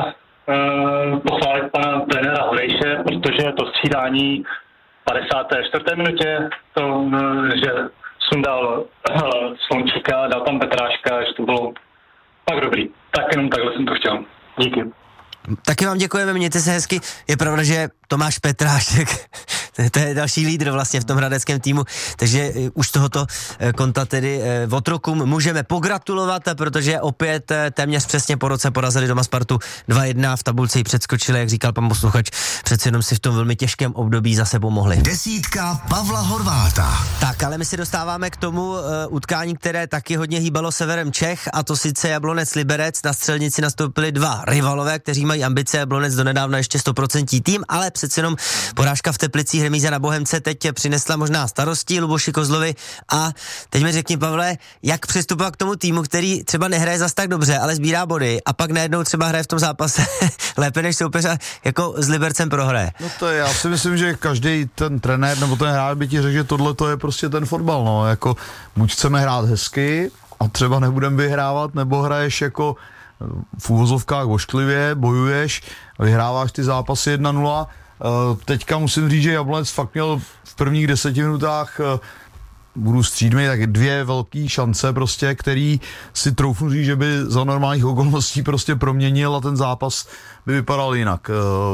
pochválit pana trenéra Horejše, protože to střídání v 54. minutě, to, že sundal Slončíka, dal tam Petráška, že to bylo tak dobrý. Tak jenom takhle jsem to chtěl. Díky. Taky vám děkujeme, mějte se hezky. Je pravda, že Tomáš Petrášek, to je další lídr vlastně v tom hradeckém týmu, takže už z tohoto konta tedy otrokům můžeme pogratulovat, protože opět téměř přesně po roce porazili doma Spartu 2-1, v tabulce ji předskočili, jak říkal pan posluchač, přece jenom si v tom velmi těžkém období zase pomohli. Desítka Pavla Horváta. Tak, ale my se dostáváme k tomu utkání, které taky hodně hýbalo severem Čech, a to sice Jablonec Liberec. Na střelnici nastoupili dva rivalové, kteří mají ambice. Jablonec donedávna ještě 100% tým, ale přece jenom porážka v Teplicích, remíza na Bohemce teď přinesla možná starosti Luboši Kozlovi. A teď mi řekni, Pavle, jak přistupovat k tomu týmu, který třeba nehraje zas tak dobře, ale sbírá body, a pak najednou třeba hraje v tom zápase lépe než soupeř a jako s Libercem prohraje. No to je, já si myslím, že každý ten trenér nebo ten hráč by ti řekl, že tohle to je prostě ten fotbal, no, jako buď chceme hrát hezky a třeba nebudeme vyhrávat, nebo hraješ jako v úvozovkách ošklivě, bojuješ, vyhráváš ty zápasy 1-0. Teďka musím říct, že Jablonec fakt měl v prvních 10 minutách, budu střídmý, tak 2 velké šance prostě, který si troufnu říct, že by za normálních okolností prostě proměnil a ten zápas by vypadal jinak.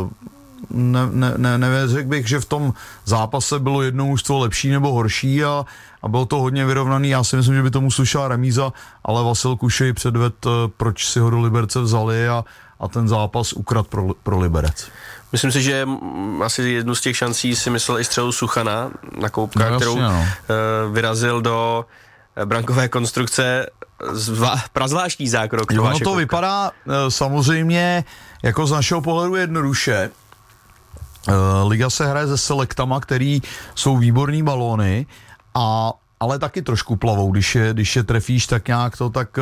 Neřekl bych, že v tom zápase bylo jedno mužstvo lepší nebo horší a bylo to hodně vyrovnaný. Já si myslím, že by tomu slušela remíza, ale Vasil Kušej předved, proč si ho do Liberce vzali a ten zápas ukrad pro Liberec. Myslím si, že asi jednu z těch šancí si myslel i střelu Suchana na Koupka, no, kterou vyrazil do brankové konstrukce prazvláštní zákrok. Jo, no to vypadá samozřejmě jako z našeho pohledu jednoduše. Liga se hraje se selektama, který jsou výborný balóny, ale taky trošku plavou, když je trefíš tak nějak to, tak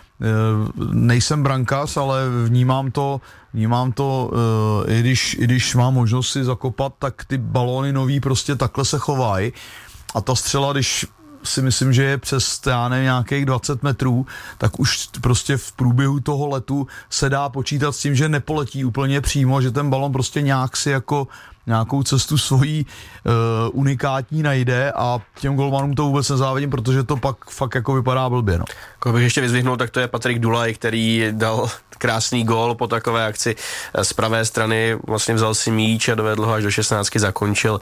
nejsem brankář, ale vnímám to, i když mám možnost si zakopat, tak ty balóny nový prostě takhle se chovají a ta střela, když si myslím, že je přes nějakých 20 metrů, tak už prostě v průběhu toho letu se dá počítat s tím, že nepoletí úplně přímo, že ten balon prostě nějak si jako nějakou cestu svojí unikátní najde a těm golmanům to vůbec nezávidím, protože to pak fakt jako vypadá blbě, no. Koho bych ještě vyzvihnul, tak to je Patrik Dulaj, který dal krásný gól po takové akci z pravé strany, vlastně vzal si míč a dovedl ho až do 16, zakončil.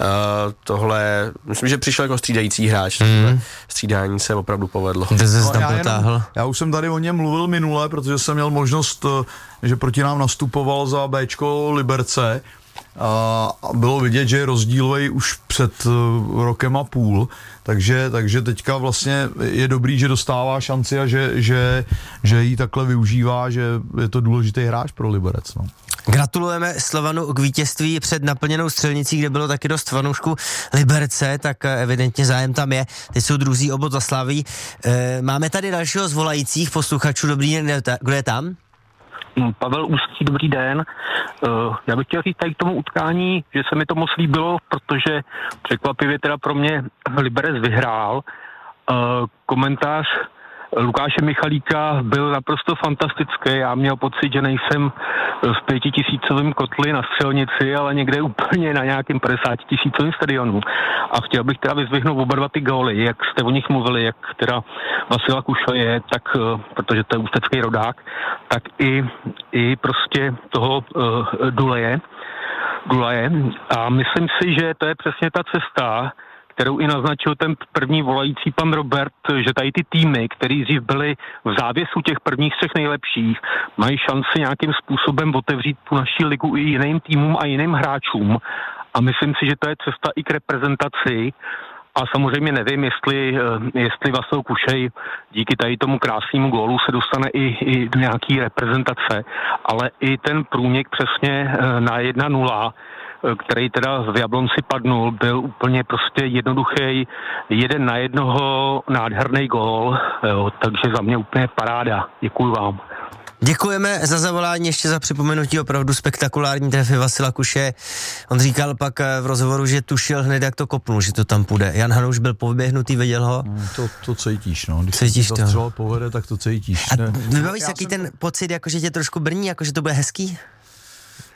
Tohle, myslím, že přišel jako střídající hráč, střídání se opravdu povedlo. Já už jsem tady o něm mluvil minule, protože jsem měl možnost, že proti nám nastupoval za Bčko Liberce, a bylo vidět, že je rozdílový už před rokem a půl, takže teďka vlastně je dobrý, že dostává šanci a že ji takhle využívá, že je to důležitý hráč pro Liberec. No. Gratulujeme Slovanu k vítězství před naplněnou střelnicí, kde bylo taky dost fanoušků Liberce, tak evidentně zájem tam je. Teď jsou druzí obod za Slaví. Máme tady dalšího z volajících posluchačů. Dobrý den, kdo je tam? Pavel Ústí, dobrý den. Já bych chtěl říct tady k tomu utkání, že se mi to moc líbilo, protože překvapivě teda pro mě Liberec vyhrál. Komentář Lukáše Michalíka byl naprosto fantastický. Já měl pocit, že nejsem v 5000 kotli na střelnici, ale někde úplně na nějakém 50 000 stadionu. A chtěl bych teda vyzvihnout oba dva ty góly, jak jste o nich mluvili, jak teda Vasila Kušeje, tak, protože to je ústecký rodák, tak i prostě toho Dulaje. A myslím si, že to je přesně ta cesta, kterou i naznačil ten první volající pan Robert, že tady ty týmy, který dřív byly v závěsu těch prvních 3 nejlepších, mají šanci nějakým způsobem otevřít tu naší ligu i jiným týmům a jiným hráčům. A myslím si, že to je cesta i k reprezentaci. A samozřejmě nevím, jestli Vasil Kušej díky tady tomu krásnému gólu se dostane i do nějaký reprezentace, ale i ten průnik přesně na 1-0, který teda v Jablonci padnul, byl úplně prostě jednoduchý, 1-1, nádherný gól, takže za mě úplně paráda. Děkuju vám. Děkujeme za zavolání, ještě za připomenutí opravdu spektakulární trefy Vasila Kuše. On říkal pak v rozhovoru, že tušil hned, jak to kopnul, že to tam půjde. Jan Hanuš byl povyběhnutý, viděl ho. To cítíš, no. Když cítíš to střela povede, tak to cítíš. A vybavíš jaký ten pocit, jako že tě trošku brní, jako že to bude hezký?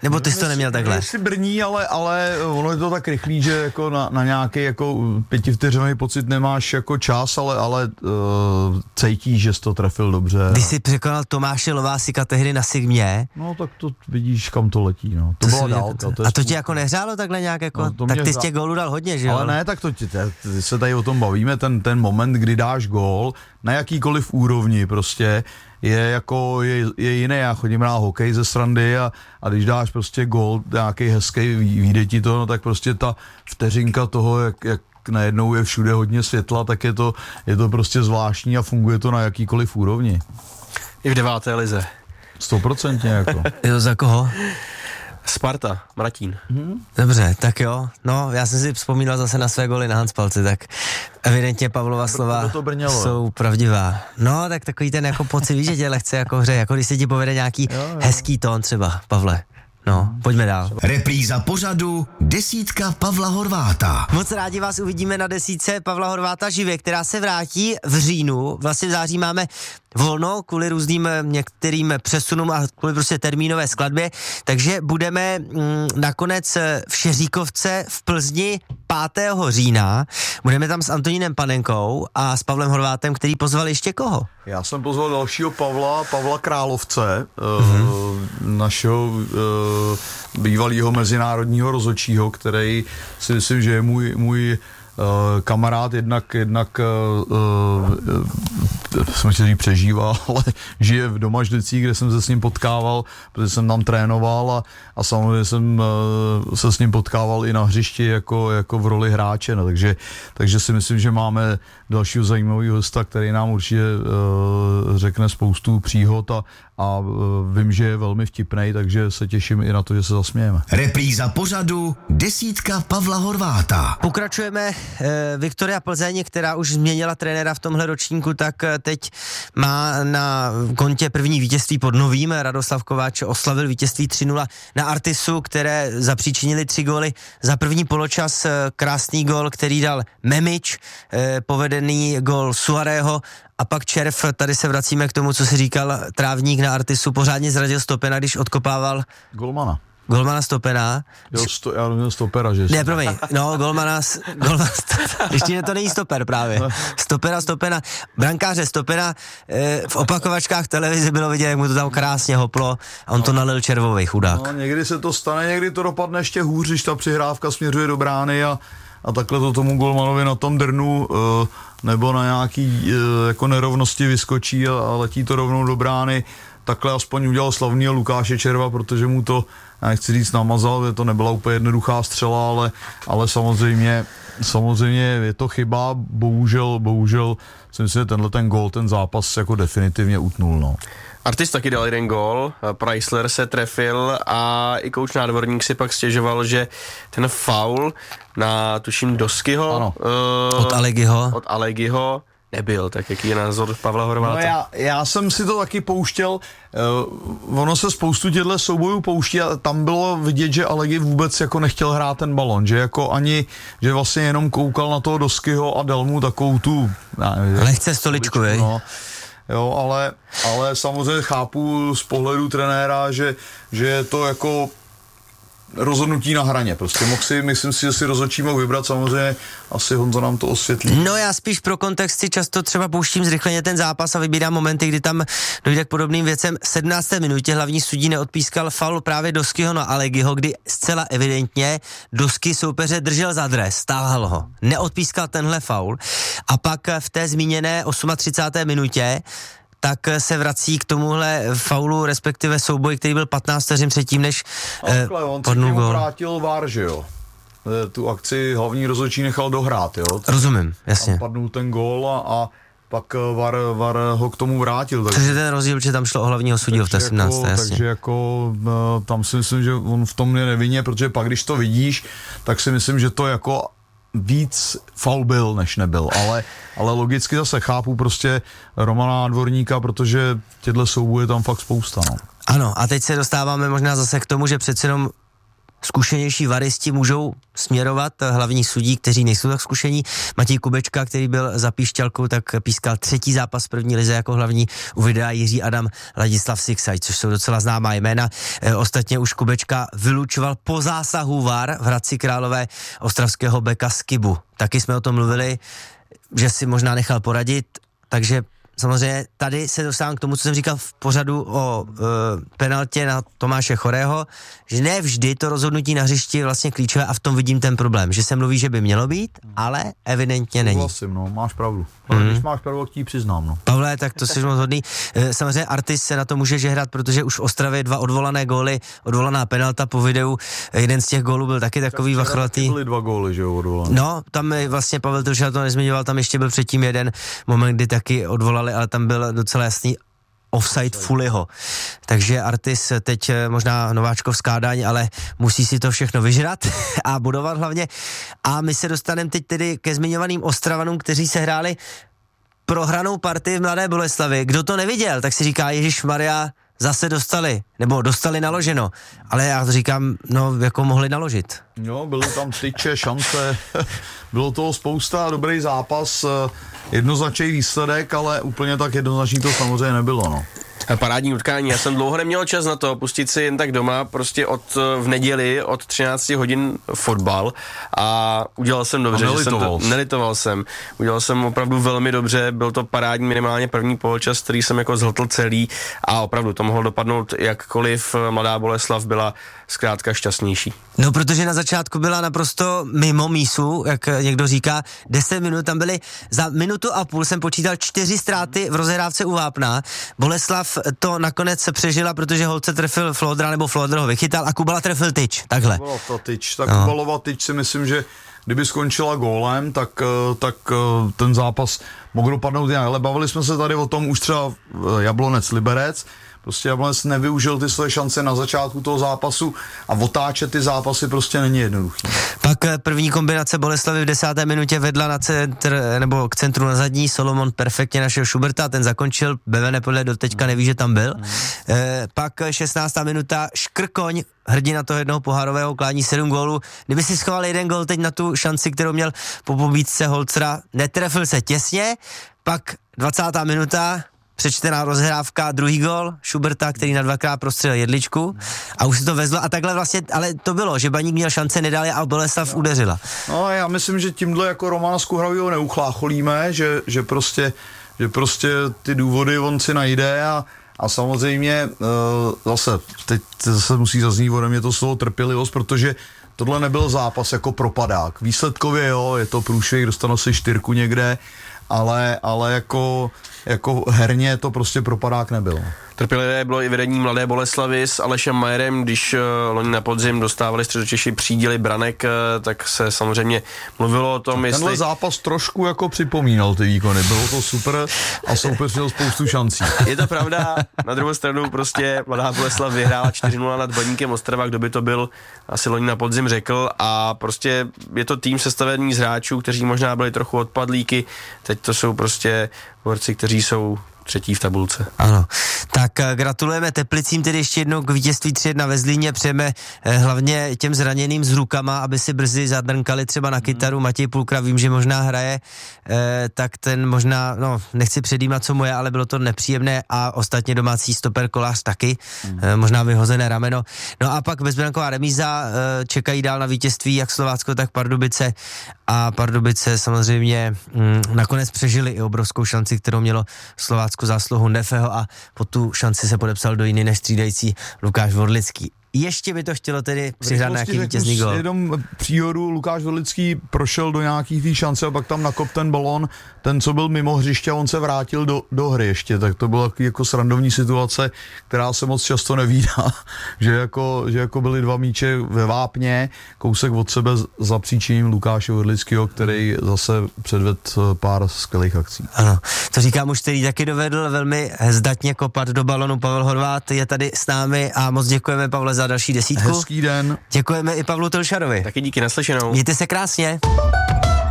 Nebo ty jsi to neměl takhle? Jestli brní, ale ono je to tak rychlý, že jako na nějaký jako 5vteřinový pocit nemáš jako čas, ale cítíš, že jsi to trefil dobře. Když jsi překonal Tomáše Lovásika tehdy na Sigmě. No tak to vidíš, kam to letí, no. To byla dálka. A to tě jako nehřálo takhle nějak jako? No, tak ty z těch gólů dal hodně, že jo? Ale ne, tak to se tady o tom bavíme, ten moment, kdy dáš gól, na jakýkoliv úrovni prostě, je jiný. Já chodím hrát hokej ze srandy a když dáš prostě gól, nějaký hezký, vyjde ti to, no tak prostě ta vteřinka toho, jak najednou je všude hodně světla, tak je to prostě zvláštní a funguje to na jakýkoliv úrovni. I v 9. lize. 100% jako. Jo, za koho? Sparta, Mratín. Dobře, tak jo. No, já jsem si vzpomínal zase na své goly na Hanspalci, tak evidentně Pavlova slova jsou pravdivá. No, tak takový ten jako pocit, víš, že tě lehce jako hře, jako když se ti povede nějaký hezký tón třeba, Pavle. No, pojďme dál. Repríza pořadu Desítka Pavla Horváta. Moc rádi vás uvidíme na desítce Pavla Horváta živě, která se vrátí v říjnu. Vlastně v září máme volno kvůli různým některým přesunům a kvůli prostě termínové skladbě, takže budeme nakonec v Šeříkovce v Plzni 5. října. Budeme tam s Antonínem Panenkou a s Pavlem Horvátem, který pozval ještě koho? Já jsem pozval dalšího Pavla Královce, našeho bývalého mezinárodního rozhodčího, který si myslím, že je můj kamarád, jednak jsem chtěl říct přežívá, ale žije v Domažlicích, kde jsem se s ním potkával, protože jsem tam trénoval a samozřejmě jsem se s ním potkával i na hřišti jako v roli hráče, no, takže si myslím, že máme dalšího zajímavého hosta, který nám určitě řekne spoustu příhod a vím, že je velmi vtipnej, takže se těším i na to, že se zasmějeme. Repríza pořadu Desítka Pavla Horváta. Pokračujeme. Viktoria Plzeň, která už změnila trenéra v tomhle ročníku, tak teď má na kontě první vítězství pod Novým. Radoslav Kováč oslavil vítězství 3-0 na Artisu, které zapříčinili 3 góly za první poločas. Krásný gól, který dal Memič, povedený gól Suarého a pak Červ. Tady se vracíme k tomu, co si říkal Trávník na Artisu. Pořádně zradil Stopena, když odkopával Golmana Stopena. Já nevím stopera, že? Ne, promiň, no, Golmana ještě to není stoper právě. Stopena, brankáře Stopena, v opakovačkách televize bylo vidět, jak mu to tam krásně hoplo a on to nalil Červovej, chudák. No, někdy se to stane, někdy to dopadne ještě hůř, když ta přihrávka směřuje do brány a takhle to tomu golmanovi na tom drnu nebo na nějaký jako nerovnosti vyskočí a letí to rovnou do brány. Takhle aspoň udělal slavného Lukáše Červa, protože mu to, já nechci říct, namazal, že to nebyla úplně jednoduchá střela, ale samozřejmě je to chyba, bohužel si myslím, že tenhle ten gól, ten zápas jako definitivně utnul, no. Artis taky dal jeden gól, Preissler se trefil a i kouč Nádvorník si pak stěžoval, že ten faul na, tuším, Doskyho od Alegiho nebyl, tak jaký je názor Pavla Horváta? No já jsem si to taky pouštěl, ono se spoustu těchto soubojů pouští a tam bylo vidět, že Alegi vůbec jako nechtěl hrát ten balon, že jako ani, že vlastně jenom koukal na toho Doskyho a dal mu takovou tu... Lehce stoličku, no. Jo, ale samozřejmě chápu z pohledu trenéra, že je to jako rozhodnutí na hraně. Prostě myslím si, že si rozhodčí mohl vybrat, samozřejmě asi Honza nám to osvětlí. No já spíš pro kontext si často třeba pouštím zrychleně ten zápas a vybírám momenty, kdy tam dojde k podobným věcem. V 17. minutě hlavní sudí neodpískal faul právě Doskyho na Alegiho, kdy zcela evidentně Dosky soupeře držel za dres, stáhl ho. Neodpískal tenhle faul a pak v té zmíněné 38. minutě tak se vrací k tomuhle faulu, respektive souboj, který byl 15 vteřin předtím, než padnul gól. On se vrátil VAR, že jo? Tu akci hlavní rozhodčí nechal dohrát, jo? Rozumím, jasně. A padnul ten gól a pak VAR ho k tomu vrátil. Takže ten rozdíl, že tam šlo o hlavního sudího v té 17. Jasně. Takže jako tam si myslím, že on v tom je nevinně, protože pak, když to vidíš, tak si myslím, že to jako víc faul byl, než nebyl, ale logicky zase chápu prostě Romana Nádvorníka, protože těchto soubojů je tam fakt spousta, no. Ano, a teď se dostáváme možná zase k tomu, že přeci jenom zkušenější varisti můžou směrovat hlavní sudí, kteří nejsou tak zkušení. Matěj Kubečka, který byl za Píšťalkou, tak pískal 3. zápas v první lize jako hlavní, u videa Jiří Adam, Ladislav Siksaj, což jsou docela známá jména. Ostatně už Kubečka vylučoval po zásahu VAR v Hradci Králové ostravského beka Skibu. Taky jsme o tom mluvili, že si možná nechal poradit, takže samozřejmě tady se dostávám k tomu, co jsem říkal v pořadu o penaltě na Tomáše Chorého, že ne vždy to rozhodnutí na hřišti je vlastně klíčové a v tom vidím ten problém, že se mluví, že by mělo být, ale evidentně není. Souhlasím, no, máš pravdu. Ale když máš pravdu, tak ti přiznám, no. Pavle, tak to jsi moc hodný. Samozřejmě Artis se na to může žehrat, protože už v Ostravě 2 odvolané góly, odvolaná penalta po videu, jeden z těch gólů byl taky takový vachrolatý. Byly 2 góly, že jo, odvolané. No, tam vlastně Pavel Tršel to nezmiňoval, tam ještě byl předtím jeden moment, kdy taky odvolali, ale tam byl docela jasný offside Fuliho. Takže Artis teď možná nováčkovská daň, ale musí si to všechno vyžrat a budovat hlavně. A my se dostaneme teď tedy ke zmiňovaným Ostravanům, kteří se hráli prohranou partii v Mladé Boleslavi. Kdo to neviděl, tak si říká, ježišmarja, zase dostali naloženo. Ale já říkám, no, jako mohli naložit. No, byly tam tyče, šance, bylo toho spousta, dobrý zápas, jednoznačný výsledek, ale úplně tak jednoznačný to samozřejmě nebylo, no. Parádní utkání. Já jsem dlouho neměl čas na to pustit si jen tak doma, prostě v neděli od 13 hodin fotbal a udělal jsem dobře. Nelitoval jsem. Udělal jsem opravdu velmi dobře, byl to parádní minimálně první poločas, který jsem jako zhltl celý a opravdu to mohlo dopadnout jakkoliv. Mladá Boleslav byla zkrátka šťastnější. No, protože na začátku byla naprosto mimo mísu, jak někdo říká, 10 minut, tam byly za 1,5 minuty jsem počítal 4 ztráty v rozehrávce u Vápna. Boleslav to nakonec se přežila, protože Holce trefil Flodra, nebo Flodr ho vychytal a Kubala trefil tyč, takhle. Kubalova tyč si myslím, že kdyby skončila gólem, tak ten zápas mohl dopadnout jinak. Ale bavili jsme se tady o tom už třeba Jablonec Liberec. Prostě Jablonec nevyužil ty své šance na začátku toho zápasu a otáčet ty zápasy prostě není jednoduchý. Pak první kombinace Boleslavy v 10. minutě vedla na centr, nebo k centru na zadní, Solomon perfektně našel Schuberta, ten zakončil, Bevene podle doteďka neví, že tam byl. Pak 16. minuta Škrkoň, hrdina toho jednoho pohárového, klání 7 gólů. Kdyby si schoval 1 gól teď na tu šanci, kterou měl po pobídce Holcera, netrefil se těsně, pak 20. minuta, přečtená rozhrávka, 2. gól Schuberta, který na 2krát prostřelil jedličku a už se to vezlo a takhle vlastně, ale to bylo, že Baník měl šance, nedal je a Boleslav udeřila. No, já myslím, že tímhle jako Romana Skuhravýho neuchlácholíme, že prostě ty důvody on si najde a samozřejmě zase, teď zase musí zaznít ode mě to slovo trpělivost, protože tohle nebyl zápas jako propadák. Výsledkově jo, je to průšvih, dostanu si 4 někde, ale jako herně to prostě propadák nebylo. Trpělivé bylo i vedení Mladé Boleslavy s Alešem Majerem, když loni na podzim dostávali Středočeši příděly branek, tak se samozřejmě mluvilo o tom, jestli... Tenhle zápas trošku jako připomínal ty výkony, bylo to super a soupeř měl spoustu šancí. Je to pravda, na druhou stranu prostě Mladá Boleslav vyhrála 4-0 nad Baníkem Ostrava, kdo by to byl, asi loni na podzim řekl, a prostě je to tým sestavený z hráčů, kteří možná byli trochu odpadlíky, teď to jsou prostě borci, kteří jsou 3. v tabulce. Ano, tak gratulujeme Teplicím tedy ještě jednou k vítězství 3-1 ve Zlíně, přejeme hlavně těm zraněným s rukama, aby si brzy zadrnkali třeba na kytaru. Matěj Pulkra vím, že možná hraje, tak ten možná, no nechci předjímat, co mu je, ale bylo to nepříjemné a ostatně domácí stoper Kolář taky, možná vyhozené rameno. No a pak bezbranková remíza, čekají dál na vítězství jak Slovácko, tak Pardubice a Pardubice samozřejmě nakonec přežili i obrovskou šanci, kterou mělo Slovácko zásluhu Nefeho a po tu šanci se podepsal do jiný než střídající Lukáš Vorlický. Ještě by to chtělo tedy přihrát nějaký vítězný gól. Jenom příhodu Lukáš Vorlický prošel do nějakých tý šance a pak tam nakop ten balón, ten, co byl mimo hřiště, a on se vrátil do hry ještě, tak to byla jako srandovní situace, která se moc často nevídá, že jako byly 2 míče ve vápně, kousek od sebe za příčiním Lukáše Vorlického, který zase předvedl pár skvělých akcí. Ano, to říkám už, který taky dovedl velmi zdatně kopat do balonu. Pavel Horvát je tady s námi a moc děkujeme, Pavle, za další 10. Hezký den. Děkujeme i Pavlu Tolšarovi. Taky díky, naslyšenou. Mějte se krásně.